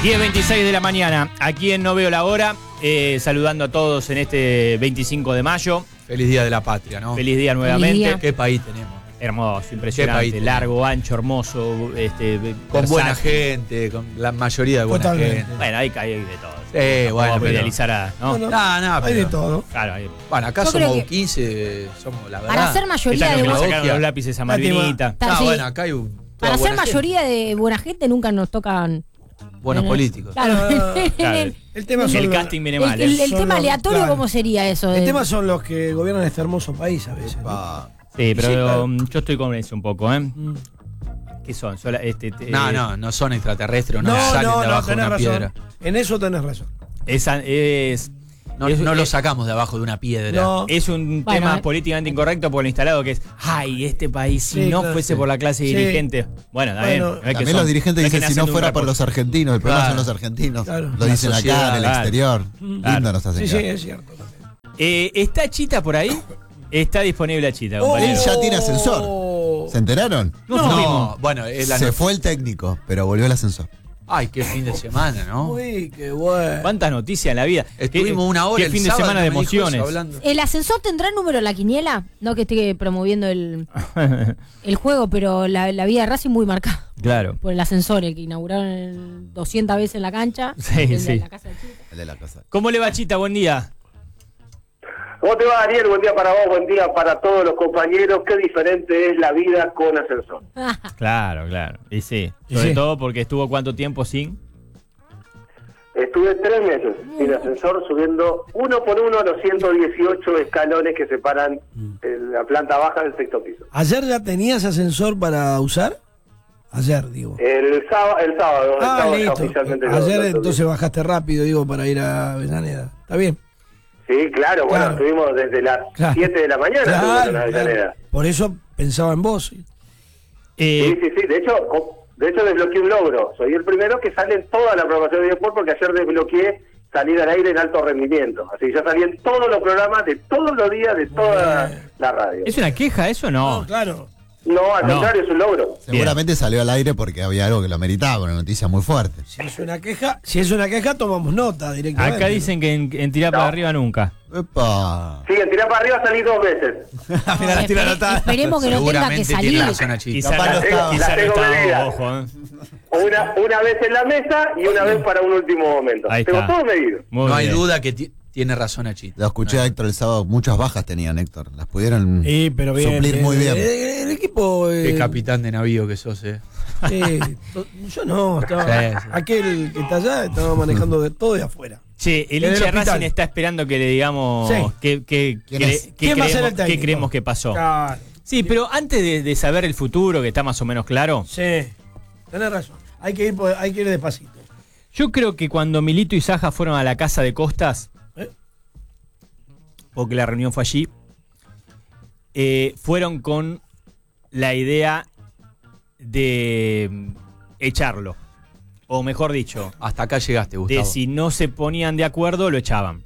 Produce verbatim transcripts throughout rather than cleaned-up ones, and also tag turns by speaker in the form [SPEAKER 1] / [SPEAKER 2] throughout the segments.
[SPEAKER 1] diez veintiséis de la mañana, aquí en No Veo la Hora, eh, saludando a todos en este veinticinco de mayo.
[SPEAKER 2] Feliz Día de la Patria, ¿no?
[SPEAKER 1] Feliz día nuevamente.
[SPEAKER 3] Feliz día.
[SPEAKER 2] ¿Qué país tenemos?
[SPEAKER 1] Hermoso, impresionante,
[SPEAKER 2] país
[SPEAKER 1] largo, ancho, hermoso. Este,
[SPEAKER 2] Con
[SPEAKER 1] versátil.
[SPEAKER 2] buena gente, con la mayoría de buena
[SPEAKER 4] Totalmente.
[SPEAKER 2] gente.
[SPEAKER 1] Bueno, ahí cae de todo.
[SPEAKER 2] Sí, bueno,
[SPEAKER 1] Vamos a
[SPEAKER 2] pero-
[SPEAKER 1] idealizar a, ¿no?
[SPEAKER 4] Bueno,
[SPEAKER 2] No, no,
[SPEAKER 4] hay
[SPEAKER 2] pero-
[SPEAKER 4] de todo.
[SPEAKER 1] Claro, ahí.
[SPEAKER 2] Bueno, acá
[SPEAKER 3] Yo creo
[SPEAKER 2] somos
[SPEAKER 3] que-
[SPEAKER 2] quince, somos la verdad.
[SPEAKER 3] Para ser mayoría
[SPEAKER 1] Están
[SPEAKER 3] de
[SPEAKER 1] los que le
[SPEAKER 3] buena,
[SPEAKER 1] sacaron los lápices a Malvinita.
[SPEAKER 3] Ta-
[SPEAKER 2] Ah,
[SPEAKER 3] sí.
[SPEAKER 2] bueno, acá hay un, toda
[SPEAKER 3] para ser
[SPEAKER 2] buena gente.
[SPEAKER 3] mayoría de buena gente nunca nos tocan
[SPEAKER 2] Buenos
[SPEAKER 3] eh,
[SPEAKER 2] políticos.
[SPEAKER 3] Claro.
[SPEAKER 4] Ah,
[SPEAKER 1] Claro.
[SPEAKER 4] El tema son
[SPEAKER 1] El
[SPEAKER 4] los-
[SPEAKER 1] casting viene
[SPEAKER 3] el,
[SPEAKER 1] mal.
[SPEAKER 3] el-
[SPEAKER 1] ¿eh?
[SPEAKER 3] el
[SPEAKER 4] Son
[SPEAKER 3] tema
[SPEAKER 4] los-
[SPEAKER 3] aleatorio,
[SPEAKER 4] claro.
[SPEAKER 3] ¿cómo sería eso?
[SPEAKER 4] El
[SPEAKER 3] de-
[SPEAKER 4] tema son los que gobiernan este hermoso país a veces. ¿no?
[SPEAKER 2] Pa.
[SPEAKER 1] Sí, pero
[SPEAKER 4] Sí, claro.
[SPEAKER 1] um, yo estoy con eso un poco, ¿eh?
[SPEAKER 4] Mm.
[SPEAKER 1] ¿Qué son? Sola- este, te-
[SPEAKER 2] No, no, no son extraterrestres, no,
[SPEAKER 4] No,
[SPEAKER 2] salen
[SPEAKER 4] no,
[SPEAKER 2] de
[SPEAKER 4] no,
[SPEAKER 2] abajo de
[SPEAKER 4] tenés
[SPEAKER 2] una
[SPEAKER 4] razón.
[SPEAKER 2] piedra.
[SPEAKER 4] En eso tenés razón.
[SPEAKER 1] Esa es,
[SPEAKER 2] No,
[SPEAKER 1] es,
[SPEAKER 2] no lo
[SPEAKER 1] es-
[SPEAKER 2] sacamos de abajo de una piedra.
[SPEAKER 4] No.
[SPEAKER 1] es un
[SPEAKER 3] Bueno,
[SPEAKER 1] tema
[SPEAKER 3] eh.
[SPEAKER 1] políticamente incorrecto por lo instalado que es, ay, este país si
[SPEAKER 4] Sí,
[SPEAKER 1] no
[SPEAKER 4] claro,
[SPEAKER 1] fuese
[SPEAKER 4] sí.
[SPEAKER 1] por la clase
[SPEAKER 4] Sí.
[SPEAKER 1] dirigente. Bueno, también.
[SPEAKER 4] Bueno,
[SPEAKER 5] También los dirigentes dicen si no fuera por los argentinos, el problema
[SPEAKER 2] Claro.
[SPEAKER 5] son los argentinos.
[SPEAKER 4] Claro.
[SPEAKER 5] Lo
[SPEAKER 2] La
[SPEAKER 5] dicen
[SPEAKER 2] sociedad,
[SPEAKER 5] acá en el
[SPEAKER 1] claro.
[SPEAKER 5] exterior.
[SPEAKER 4] Claro.
[SPEAKER 5] Lindo nos hacen
[SPEAKER 4] Sí, sí,
[SPEAKER 5] quedar.
[SPEAKER 4] es cierto.
[SPEAKER 1] Eh, ¿Está Chita por ahí? Está disponible Chita,
[SPEAKER 4] Oh.
[SPEAKER 1] compañero.
[SPEAKER 5] Él ya tiene ascensor. ¿Se enteraron?
[SPEAKER 1] No,
[SPEAKER 2] No,
[SPEAKER 1] supimos.
[SPEAKER 2] bueno, es la
[SPEAKER 5] Se
[SPEAKER 2] no-
[SPEAKER 5] fue el técnico, pero volvió el ascensor.
[SPEAKER 2] Ay, qué fin de semana, ¿no?
[SPEAKER 4] Uy, qué bueno.
[SPEAKER 1] ¿Cuántas noticias en la vida?
[SPEAKER 2] Estuvimos
[SPEAKER 1] ¿Qué-
[SPEAKER 2] una hora
[SPEAKER 1] Qué
[SPEAKER 2] el
[SPEAKER 1] fin de
[SPEAKER 2] sábado,
[SPEAKER 1] semana de
[SPEAKER 2] me dijo eso,
[SPEAKER 1] emociones.
[SPEAKER 2] hablando.
[SPEAKER 3] ¿El ascensor tendrá número en la quiniela? No que esté promoviendo el, el juego, pero la, la vida de Racing muy marcada
[SPEAKER 1] Claro.
[SPEAKER 3] por el ascensor, el que inauguraron el doscientas veces en la cancha.
[SPEAKER 1] Sí,
[SPEAKER 3] el de
[SPEAKER 1] sí.
[SPEAKER 3] la casa de Chita.
[SPEAKER 5] El de la casa.
[SPEAKER 1] ¿Cómo le va, Chita? Buen día.
[SPEAKER 6] ¿Cómo te va, Daniel? Buen día para vos, buen día para todos los compañeros. Qué diferente es la vida con ascensor.
[SPEAKER 1] Claro, claro. Y sí.
[SPEAKER 4] Y
[SPEAKER 1] Sobre
[SPEAKER 4] sí.
[SPEAKER 1] todo porque estuvo cuánto tiempo sin.
[SPEAKER 6] Estuve tres meses sin ascensor subiendo uno por uno los ciento dieciocho escalones que separan el- la planta baja del sexto piso.
[SPEAKER 4] ¿Ayer ya tenías asensor para usar? Ayer, digo.
[SPEAKER 6] El sábado, el sábado, el
[SPEAKER 4] Ah,
[SPEAKER 6] sábado ya
[SPEAKER 4] listo.
[SPEAKER 6] oficialmente lo-
[SPEAKER 4] Ayer
[SPEAKER 6] lo-
[SPEAKER 4] entonces bajaste rápido, digo, para ir a Avellaneda. ¿Está bien?
[SPEAKER 6] Sí, claro, bueno,
[SPEAKER 4] Claro.
[SPEAKER 6] estuvimos desde las
[SPEAKER 4] Claro.
[SPEAKER 6] siete de la mañana estuvimos
[SPEAKER 4] Claro,
[SPEAKER 6] en la
[SPEAKER 4] claro.
[SPEAKER 6] Avellaneda.
[SPEAKER 4] Por eso pensaba en vos.
[SPEAKER 1] Eh,
[SPEAKER 6] Sí, sí, sí. De hecho, co- de hecho desbloqueé un logro. Soy el primero que sale en toda la programación de Sport porque ayer desbloqueé salir al aire en alto rendimiento. Así que ya salí en todos los programas de todos los días de toda
[SPEAKER 4] Bien.
[SPEAKER 6] la radio.
[SPEAKER 1] ¿Es una queja eso o no?
[SPEAKER 4] claro.
[SPEAKER 6] No, al
[SPEAKER 1] No.
[SPEAKER 6] contrario, es un logro.
[SPEAKER 5] Seguramente salió al aire porque había algo que lo meritaba, una noticia muy fuerte.
[SPEAKER 4] Si es una queja, si es una queja, tomamos nota directamente.
[SPEAKER 1] Acá dicen que en, en tirar
[SPEAKER 6] No.
[SPEAKER 1] para arriba nunca.
[SPEAKER 5] ¡Epa!
[SPEAKER 6] Sí, en tirar para arriba salí dos veces.
[SPEAKER 4] Mira, la tira
[SPEAKER 3] Espere-
[SPEAKER 4] anotada.
[SPEAKER 3] esperemos que no tenga que
[SPEAKER 2] Seguramente
[SPEAKER 3] salir.
[SPEAKER 2] tiene razón a Chita.
[SPEAKER 1] Quizá
[SPEAKER 5] Capaz
[SPEAKER 1] no
[SPEAKER 5] no
[SPEAKER 1] estaba,
[SPEAKER 5] estaba.
[SPEAKER 1] quizá
[SPEAKER 6] La
[SPEAKER 1] no
[SPEAKER 6] tengo
[SPEAKER 1] estaba,
[SPEAKER 6] medida.
[SPEAKER 1] ojo. ¿eh?
[SPEAKER 6] Una, una vez en la mesa y una vez para un último momento.
[SPEAKER 1] Ahí
[SPEAKER 6] Tengo
[SPEAKER 1] está.
[SPEAKER 6] todo medido.
[SPEAKER 1] Muy
[SPEAKER 2] No hay
[SPEAKER 1] bien.
[SPEAKER 2] duda que ti- tiene razón a Chita.
[SPEAKER 5] Lo escuché a Héctor el sábado, muchas bajas tenían Héctor. Las pudieron
[SPEAKER 4] Sí, pero bien.
[SPEAKER 5] suplir muy bien.
[SPEAKER 4] Eh, El, equipo. eh,
[SPEAKER 2] Qué capitán de navío que sos, eh.
[SPEAKER 4] eh, to- yo no, estaba,
[SPEAKER 2] Sí, sí.
[SPEAKER 4] aquel que está allá estaba manejando de todo de afuera.
[SPEAKER 1] Che, el
[SPEAKER 4] En el
[SPEAKER 1] hincha de
[SPEAKER 4] hospital.
[SPEAKER 1] Racing está esperando que le digamos
[SPEAKER 4] Sí.
[SPEAKER 1] qué, qué,
[SPEAKER 5] ¿Quién
[SPEAKER 1] cre-
[SPEAKER 5] es?
[SPEAKER 1] qué
[SPEAKER 4] ¿Quién va a ser
[SPEAKER 1] creemos,
[SPEAKER 4] el
[SPEAKER 1] qué
[SPEAKER 4] técnico?
[SPEAKER 1] creemos que pasó.
[SPEAKER 4] Claro.
[SPEAKER 1] Sí, pero antes de, de saber el futuro, que está más o menos claro,
[SPEAKER 4] Sí, tenés razón. Hay que ir, por- hay que ir despacito.
[SPEAKER 1] yo creo que cuando Milito y Saja fueron a la casa de Costas,
[SPEAKER 4] ¿Eh?
[SPEAKER 1] porque la reunión fue allí, eh, fueron con la idea de mm, echarlo. O mejor dicho,
[SPEAKER 2] Hasta acá llegaste, Gustavo.
[SPEAKER 1] de si no se ponían de acuerdo, lo echaban.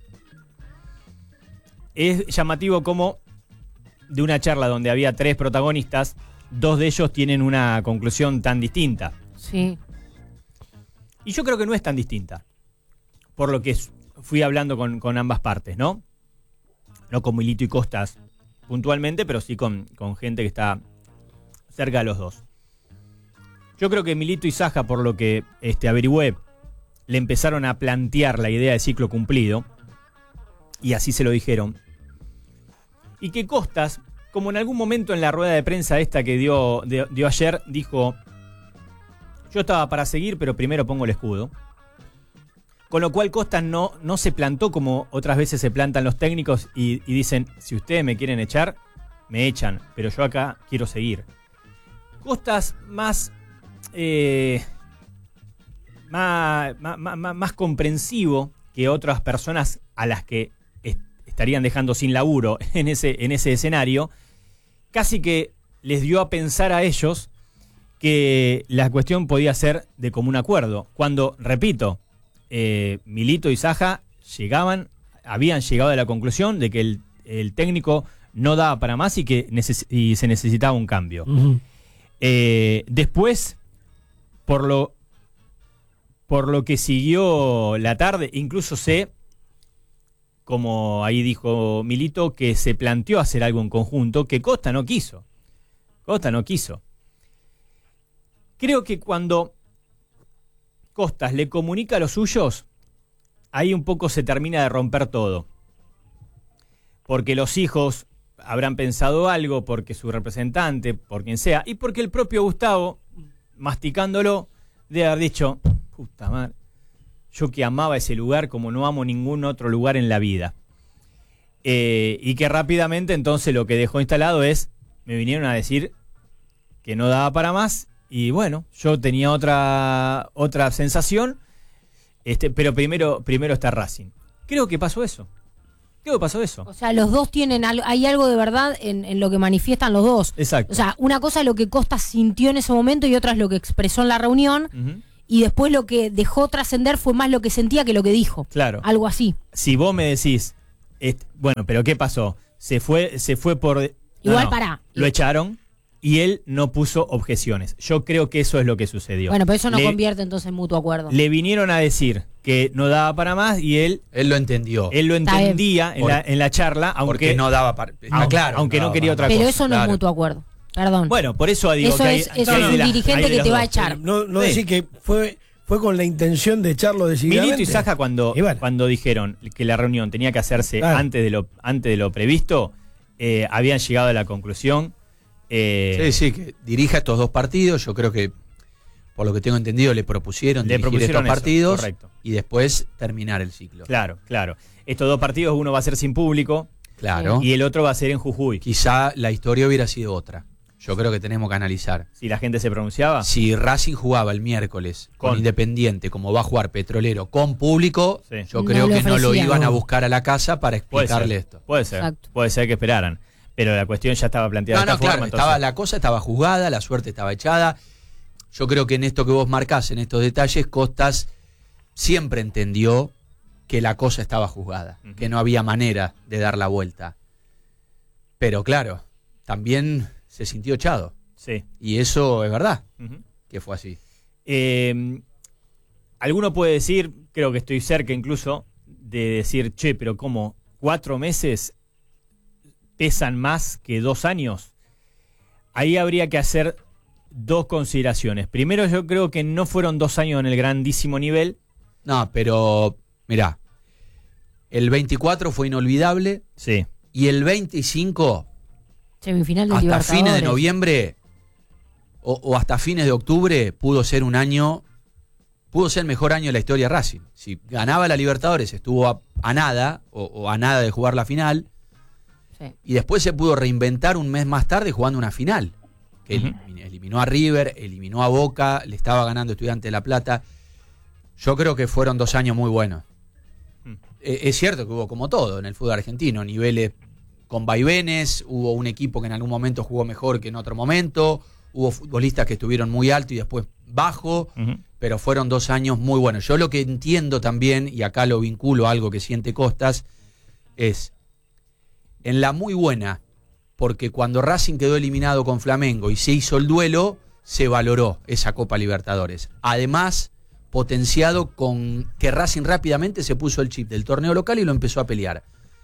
[SPEAKER 1] Es llamativo como de una charla donde había tres protagonistas, dos de ellos tienen una conclusión tan distinta.
[SPEAKER 3] Sí.
[SPEAKER 1] Y yo creo que no es tan distinta, por lo que s- fui hablando con, con ambas partes, ¿no? No con Milito y Costas puntualmente, pero sí con, con gente que está cerca de los dos. Yo creo que Milito y Saja, por lo que este, averigüé, le empezaron a plantear la idea de ciclo cumplido, y así se lo dijeron. Y que Costas, como en algún momento en la rueda de prensa esta que dio, de- dio ayer, dijo: yo estaba para seguir, pero primero pongo el escudo. Con lo cual Costas no, no se plantó como otras veces se plantan los técnicos y, y dicen, si ustedes me quieren echar, me echan, pero yo acá quiero seguir. Costas más, eh, más, más, más- más comprensivo que otras personas a las que est- estarían dejando sin laburo en ese, en ese escenario, casi que les dio a pensar a ellos que la cuestión podía ser de común acuerdo. Cuando, repito, eh, Milito y Saja llegaban, habían llegado a la conclusión de que el, el técnico no daba para más y que neces- y se necesitaba un cambio. Eh, después, por lo por lo que siguió la tarde, incluso sé, como ahí dijo Milito, que se planteó hacer algo en conjunto, que Costa no quiso. Costa no quiso. Creo que cuando Costas le comunica a los suyos, ahí un poco se termina de romper todo. Porque los hijos habrán pensado algo, porque su representante, por quien sea, y porque el propio Gustavo, masticándolo, debe haber dicho, puta madre, yo que amaba ese lugar como no amo ningún otro lugar en la vida. Eh, y que rápidamente entonces lo que dejó instalado es, me vinieron a decir que no daba para más, y bueno, yo tenía otra, otra sensación, este, pero primero, primero está Racing. Creo que pasó eso. Creo que pasó eso.
[SPEAKER 3] O sea, los dos tienen algo, hay algo de verdad en, en lo que manifiestan los dos.
[SPEAKER 1] Exacto.
[SPEAKER 3] O sea, una cosa es lo que Costa sintió en ese momento y otra es lo que expresó en la reunión.
[SPEAKER 1] Uh-huh.
[SPEAKER 3] Y después lo que dejó trascender fue más lo que sentía que lo que dijo.
[SPEAKER 1] Claro.
[SPEAKER 3] Algo así.
[SPEAKER 1] Si vos me decís, est- bueno, pero ¿qué pasó? Se fue, se fue por...
[SPEAKER 3] Igual
[SPEAKER 1] no, no,
[SPEAKER 3] pará.
[SPEAKER 1] Lo echaron y él no puso objeciones. Yo creo que eso es lo que sucedió.
[SPEAKER 3] Bueno, pero eso no
[SPEAKER 1] le,
[SPEAKER 3] convierte entonces en mutuo acuerdo.
[SPEAKER 1] Le vinieron a decir que no daba para más y él...
[SPEAKER 2] Él lo entendió.
[SPEAKER 1] Él lo
[SPEAKER 3] Está
[SPEAKER 1] entendía en
[SPEAKER 2] Por-
[SPEAKER 1] la, en la charla, aunque...
[SPEAKER 2] porque no daba para... Está
[SPEAKER 1] aunque-
[SPEAKER 2] claro.
[SPEAKER 1] aunque no
[SPEAKER 2] daba
[SPEAKER 1] quería
[SPEAKER 2] para
[SPEAKER 1] otra
[SPEAKER 2] más.
[SPEAKER 3] Pero
[SPEAKER 1] cosa,
[SPEAKER 3] eso no
[SPEAKER 2] claro.
[SPEAKER 3] es mutuo acuerdo. Perdón.
[SPEAKER 1] Bueno, por eso digo
[SPEAKER 3] Eso
[SPEAKER 1] que hay-
[SPEAKER 3] es- eso
[SPEAKER 1] hay
[SPEAKER 3] es
[SPEAKER 1] de
[SPEAKER 3] un
[SPEAKER 1] las-
[SPEAKER 3] dirigente
[SPEAKER 1] hay de
[SPEAKER 3] que
[SPEAKER 1] los
[SPEAKER 3] te va a
[SPEAKER 1] dos.
[SPEAKER 3] echar.
[SPEAKER 4] No, no
[SPEAKER 1] Sí.
[SPEAKER 4] decir que fue, fue con la intención de echarlo decididamente.
[SPEAKER 1] Milito y Saja cuando,
[SPEAKER 4] Y bueno.
[SPEAKER 1] cuando dijeron que la reunión tenía que hacerse
[SPEAKER 4] Claro.
[SPEAKER 1] antes de lo antes de lo previsto, eh, habían llegado a la conclusión. eh,
[SPEAKER 2] Sí, sí, que dirija estos dos partidos. Yo creo que, por lo que tengo entendido, le propusieron
[SPEAKER 1] Le
[SPEAKER 2] dirigir
[SPEAKER 1] propusieron
[SPEAKER 2] estos
[SPEAKER 1] eso,
[SPEAKER 2] partidos
[SPEAKER 1] correcto.
[SPEAKER 2] y después terminar el ciclo.
[SPEAKER 1] Claro, claro. Estos dos partidos, uno va a ser sin público
[SPEAKER 2] Claro.
[SPEAKER 1] y el otro va a ser en Jujuy.
[SPEAKER 2] Quizá la historia hubiera sido otra. Yo creo que tenemos que analizar.
[SPEAKER 1] Si la gente se pronunciaba.
[SPEAKER 2] Si Racing jugaba el miércoles con,
[SPEAKER 1] Con-
[SPEAKER 2] Independiente, como va a jugar Petrolero con público,
[SPEAKER 1] Sí.
[SPEAKER 2] yo
[SPEAKER 3] No
[SPEAKER 2] creo
[SPEAKER 3] lo
[SPEAKER 2] que no lo
[SPEAKER 3] ofrecían.
[SPEAKER 2] iban a
[SPEAKER 4] No.
[SPEAKER 2] buscar a la casa para
[SPEAKER 1] Puede
[SPEAKER 2] explicarle
[SPEAKER 1] ser,
[SPEAKER 2] esto.
[SPEAKER 1] puede ser,
[SPEAKER 3] Exacto.
[SPEAKER 1] puede ser que esperaran. Pero la cuestión ya estaba planteada
[SPEAKER 2] No,
[SPEAKER 1] de
[SPEAKER 2] no,
[SPEAKER 1] esta
[SPEAKER 2] claro,
[SPEAKER 1] forma.
[SPEAKER 2] estaba,
[SPEAKER 1] entonces-
[SPEAKER 2] la cosa estaba juzgada, la suerte estaba echada. Yo creo que en esto que vos marcás, en estos detalles, Costas siempre entendió que la cosa estaba juzgada,
[SPEAKER 1] Ujú.
[SPEAKER 2] que no había manera de dar la vuelta. Pero claro, también se sintió echado.
[SPEAKER 1] Sí.
[SPEAKER 2] Y eso es verdad,
[SPEAKER 1] Ujú.
[SPEAKER 2] que fue así.
[SPEAKER 1] Eh, alguno puede decir, creo que estoy cerca incluso, de decir, che, pero ¿cómo? ¿Cuatro meses pesan más que dos años? Ahí habría que hacer dos consideraciones. Primero, yo creo que no fueron dos años en el grandísimo nivel.
[SPEAKER 2] No, pero mirá, el veinticuatro fue inolvidable
[SPEAKER 1] Sí.
[SPEAKER 2] y el veinticinco,
[SPEAKER 3] Semifinal de
[SPEAKER 2] hasta
[SPEAKER 3] Libertadores.
[SPEAKER 2] fines de noviembre o, o hasta fines de octubre, pudo ser un año, pudo ser el mejor año de la historia de Racing. Si ganaba la Libertadores, estuvo a, a nada, o, o a nada de jugar la final,
[SPEAKER 3] Sí.
[SPEAKER 2] y después se pudo reinventar un mes más tarde jugando una final. Que
[SPEAKER 1] Ujú.
[SPEAKER 2] eliminó, eliminó a River, eliminó a Boca, le estaba ganando Estudiante de La Plata. Yo creo que fueron dos años muy buenos.
[SPEAKER 1] Mm.
[SPEAKER 2] Eh, es cierto que hubo como todo en el fútbol argentino, niveles con vaivenes, hubo un equipo que en algún momento jugó mejor que en otro momento, hubo futbolistas que estuvieron muy alto y después bajo,
[SPEAKER 1] Ujú.
[SPEAKER 2] pero fueron dos años muy buenos. Yo lo que entiendo también, y acá lo vinculo a algo que siente Costas, es en la muy buena, porque cuando Racing quedó eliminado con Flamengo y se hizo el duelo, se valoró esa Copa Libertadores. Además, potenciado con que Racing rápidamente se puso el chip del torneo local y lo empezó a pelear.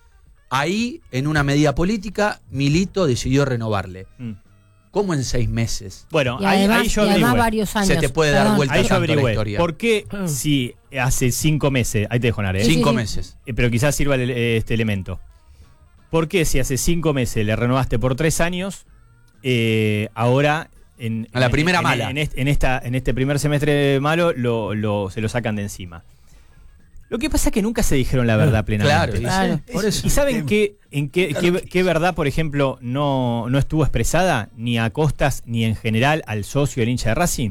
[SPEAKER 2] Ahí, en una medida política, Milito decidió renovarle.
[SPEAKER 1] Mm.
[SPEAKER 2] ¿Cómo en seis meses
[SPEAKER 1] Bueno,
[SPEAKER 3] Y
[SPEAKER 1] ahí,
[SPEAKER 3] además,
[SPEAKER 1] ahí yo
[SPEAKER 3] y además
[SPEAKER 1] averigüé.
[SPEAKER 3] varios años.
[SPEAKER 2] se te puede dar
[SPEAKER 3] Perdón.
[SPEAKER 2] vuelta
[SPEAKER 1] Ahí yo
[SPEAKER 2] tanto la
[SPEAKER 1] averigüé.
[SPEAKER 2] historia?
[SPEAKER 1] ¿Por qué
[SPEAKER 4] Ah.
[SPEAKER 1] si hace cinco meses, ahí te dejo, Nar, ¿eh?
[SPEAKER 3] Sí,
[SPEAKER 2] Cinco
[SPEAKER 3] sí.
[SPEAKER 2] meses.
[SPEAKER 1] Eh, pero quizás sirva el- eh, este elemento. ¿Por qué si hace cinco meses le renovaste por tres años, eh, ahora en,
[SPEAKER 2] A la
[SPEAKER 1] en-
[SPEAKER 2] primera
[SPEAKER 1] en-
[SPEAKER 2] mala.
[SPEAKER 1] En, este, en esta, en este primer semestre malo lo, lo- se lo sacan de encima? Lo que pasa es que nunca se dijeron la verdad plenamente.
[SPEAKER 2] Claro,
[SPEAKER 3] Claro.
[SPEAKER 2] y- por eso.
[SPEAKER 1] ¿Y saben qué, en qué,
[SPEAKER 4] Claro
[SPEAKER 1] qué,
[SPEAKER 4] que-
[SPEAKER 1] qué verdad, por ejemplo, no, no estuvo expresada ni a Costas ni en general al socio del hincha de Racing?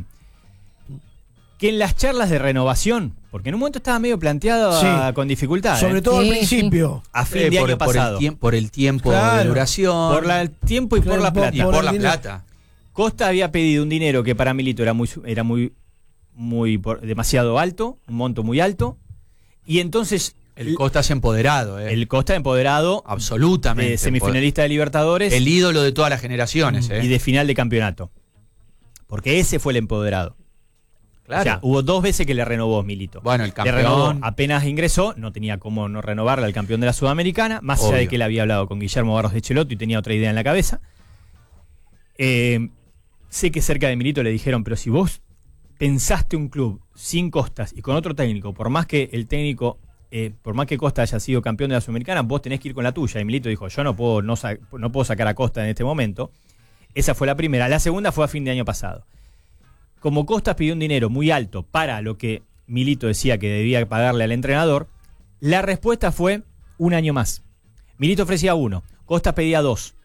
[SPEAKER 1] Que en las charlas de renovación, porque en un momento estaba medio planteado
[SPEAKER 4] Sí.
[SPEAKER 1] a- con dificultad,
[SPEAKER 4] Sobre
[SPEAKER 1] ¿eh?
[SPEAKER 4] todo
[SPEAKER 3] Sí,
[SPEAKER 4] al principio.
[SPEAKER 1] a fin
[SPEAKER 2] Eh,
[SPEAKER 1] de
[SPEAKER 2] por,
[SPEAKER 1] año
[SPEAKER 2] por
[SPEAKER 1] pasado.
[SPEAKER 2] el tiempo, por el tiempo de
[SPEAKER 4] Claro.
[SPEAKER 2] duración.
[SPEAKER 1] Por la- el tiempo y por la
[SPEAKER 4] Claro,
[SPEAKER 2] y
[SPEAKER 1] plata.
[SPEAKER 4] por
[SPEAKER 2] por
[SPEAKER 4] el
[SPEAKER 2] la
[SPEAKER 4] dinero.
[SPEAKER 2] plata.
[SPEAKER 1] Costa había pedido un dinero que para Milito era muy era muy muy por- demasiado alto, un monto muy alto, y entonces
[SPEAKER 2] El Costas empoderado, eh.
[SPEAKER 1] el Costa empoderado
[SPEAKER 2] absolutamente.
[SPEAKER 1] de semifinalista de Libertadores
[SPEAKER 2] El ídolo de todas las generaciones, eh.
[SPEAKER 1] y de final de campeonato. Porque ese fue el empoderado.
[SPEAKER 2] Claro.
[SPEAKER 1] O sea, hubo dos veces que le renovó Milito.
[SPEAKER 2] Bueno, el
[SPEAKER 1] Le renovó
[SPEAKER 2] campeón.
[SPEAKER 1] apenas ingresó, no tenía cómo no renovarle al campeón de la Sudamericana, más allá
[SPEAKER 2] Obvio.
[SPEAKER 1] de que él había hablado con Guillermo Barros de Cheloto y tenía otra idea en la cabeza. Eh, sé que cerca de Milito le dijeron, pero si vos pensaste un club sin Costas y con otro técnico, por más que el técnico, eh, por más que Costa haya sido campeón de la Sudamericana, vos tenés que ir con la tuya. Y Milito dijo, yo no puedo, no, sa- no puedo sacar a Costa en este momento. Esa fue la primera. La segunda fue a fin de año pasado. Como Costas pidió un dinero muy alto para lo que Milito decía que debía pagarle al entrenador, la respuesta fue un año más. Milito ofrecía uno, Costas pedía dos.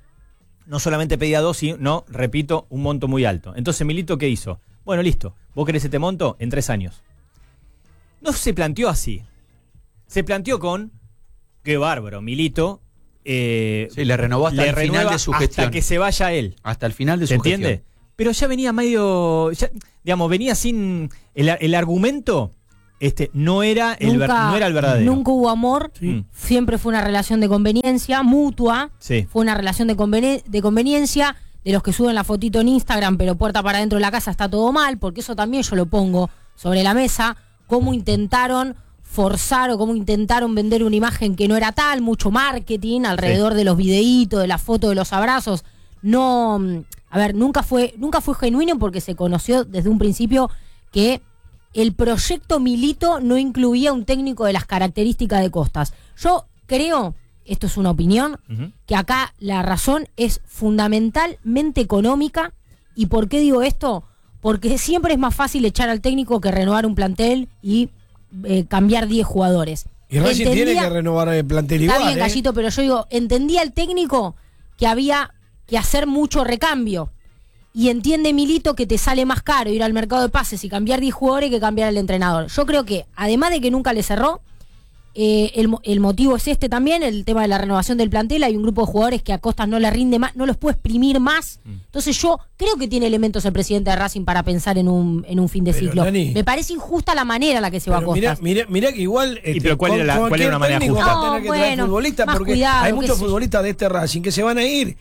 [SPEAKER 1] No solamente pedía dos, sino, repito, un monto muy alto. Entonces, Milito, ¿qué hizo? Bueno, listo, vos querés este monto en tres años. No se planteó así. Se planteó con, qué bárbaro, Milito. Eh,
[SPEAKER 2] Sí, le renovó hasta
[SPEAKER 1] le
[SPEAKER 2] el final
[SPEAKER 1] renueva
[SPEAKER 2] de su gestión.
[SPEAKER 1] hasta que se vaya él.
[SPEAKER 2] Hasta el final de su
[SPEAKER 1] ¿Se entiende?
[SPEAKER 2] gestión.
[SPEAKER 1] Pero ya venía medio, ya, digamos, venía sin el, el argumento, este, no era el ver- no era el verdadero.
[SPEAKER 3] Nunca hubo amor,
[SPEAKER 1] Sí.
[SPEAKER 3] siempre fue una relación de conveniencia mutua,
[SPEAKER 1] Sí.
[SPEAKER 3] fue una relación de, conveni- de conveniencia, de los que suben la fotito en Instagram, pero puerta para adentro de la casa está todo mal, porque eso también yo lo pongo sobre la mesa, cómo intentaron forzar o cómo intentaron vender una imagen que no era tal, mucho marketing alrededor de los videitos, de la foto de los abrazos. No, mm, a ver, nunca fue, nunca fue genuino porque se conoció desde un principio que el proyecto Milito no incluía un técnico de las características de Costas. Yo creo, esto es una opinión,
[SPEAKER 1] Ujú.
[SPEAKER 3] que acá la razón es fundamentalmente económica. ¿Y por qué digo esto? Porque siempre es más fácil echar al técnico que renovar un plantel y eh, cambiar diez jugadores.
[SPEAKER 4] Y Racing tiene
[SPEAKER 3] Entendía-
[SPEAKER 4] que renovar el plantel igual.
[SPEAKER 3] Está bien,
[SPEAKER 4] ¿eh?
[SPEAKER 3] Gallito, pero yo digo, entendía el técnico que había que hacer mucho recambio. Y entiende Milito que te sale más caro ir al mercado de pases y cambiar diez jugadores que cambiar al entrenador. Yo creo que, además de que nunca le cerró, eh, el, mo- el motivo es este también, el tema de la renovación del plantel. Hay un grupo de jugadores que a Costas no le rinde más, no los puede exprimir más. Entonces yo creo que tiene elementos el presidente de Racing para pensar en un, en un fin de
[SPEAKER 4] Pero,
[SPEAKER 3] ciclo.
[SPEAKER 4] Nani,
[SPEAKER 3] Me parece injusta la manera en la que se va
[SPEAKER 4] Pero
[SPEAKER 3] Costas.
[SPEAKER 4] mirá, mirá, mirá que igual. este,
[SPEAKER 1] pero ¿cuál
[SPEAKER 4] con-
[SPEAKER 1] era la- cuál
[SPEAKER 4] cualquier
[SPEAKER 1] era una manera
[SPEAKER 4] técnico
[SPEAKER 1] justa?
[SPEAKER 4] va a tener
[SPEAKER 3] No,
[SPEAKER 4] que traer
[SPEAKER 3] bueno,
[SPEAKER 4] futbolistas
[SPEAKER 3] más
[SPEAKER 4] porque
[SPEAKER 3] cuidado,
[SPEAKER 4] hay
[SPEAKER 3] qué
[SPEAKER 4] muchos
[SPEAKER 3] sé yo.
[SPEAKER 4] futbolistas de este Racing que se van a ir.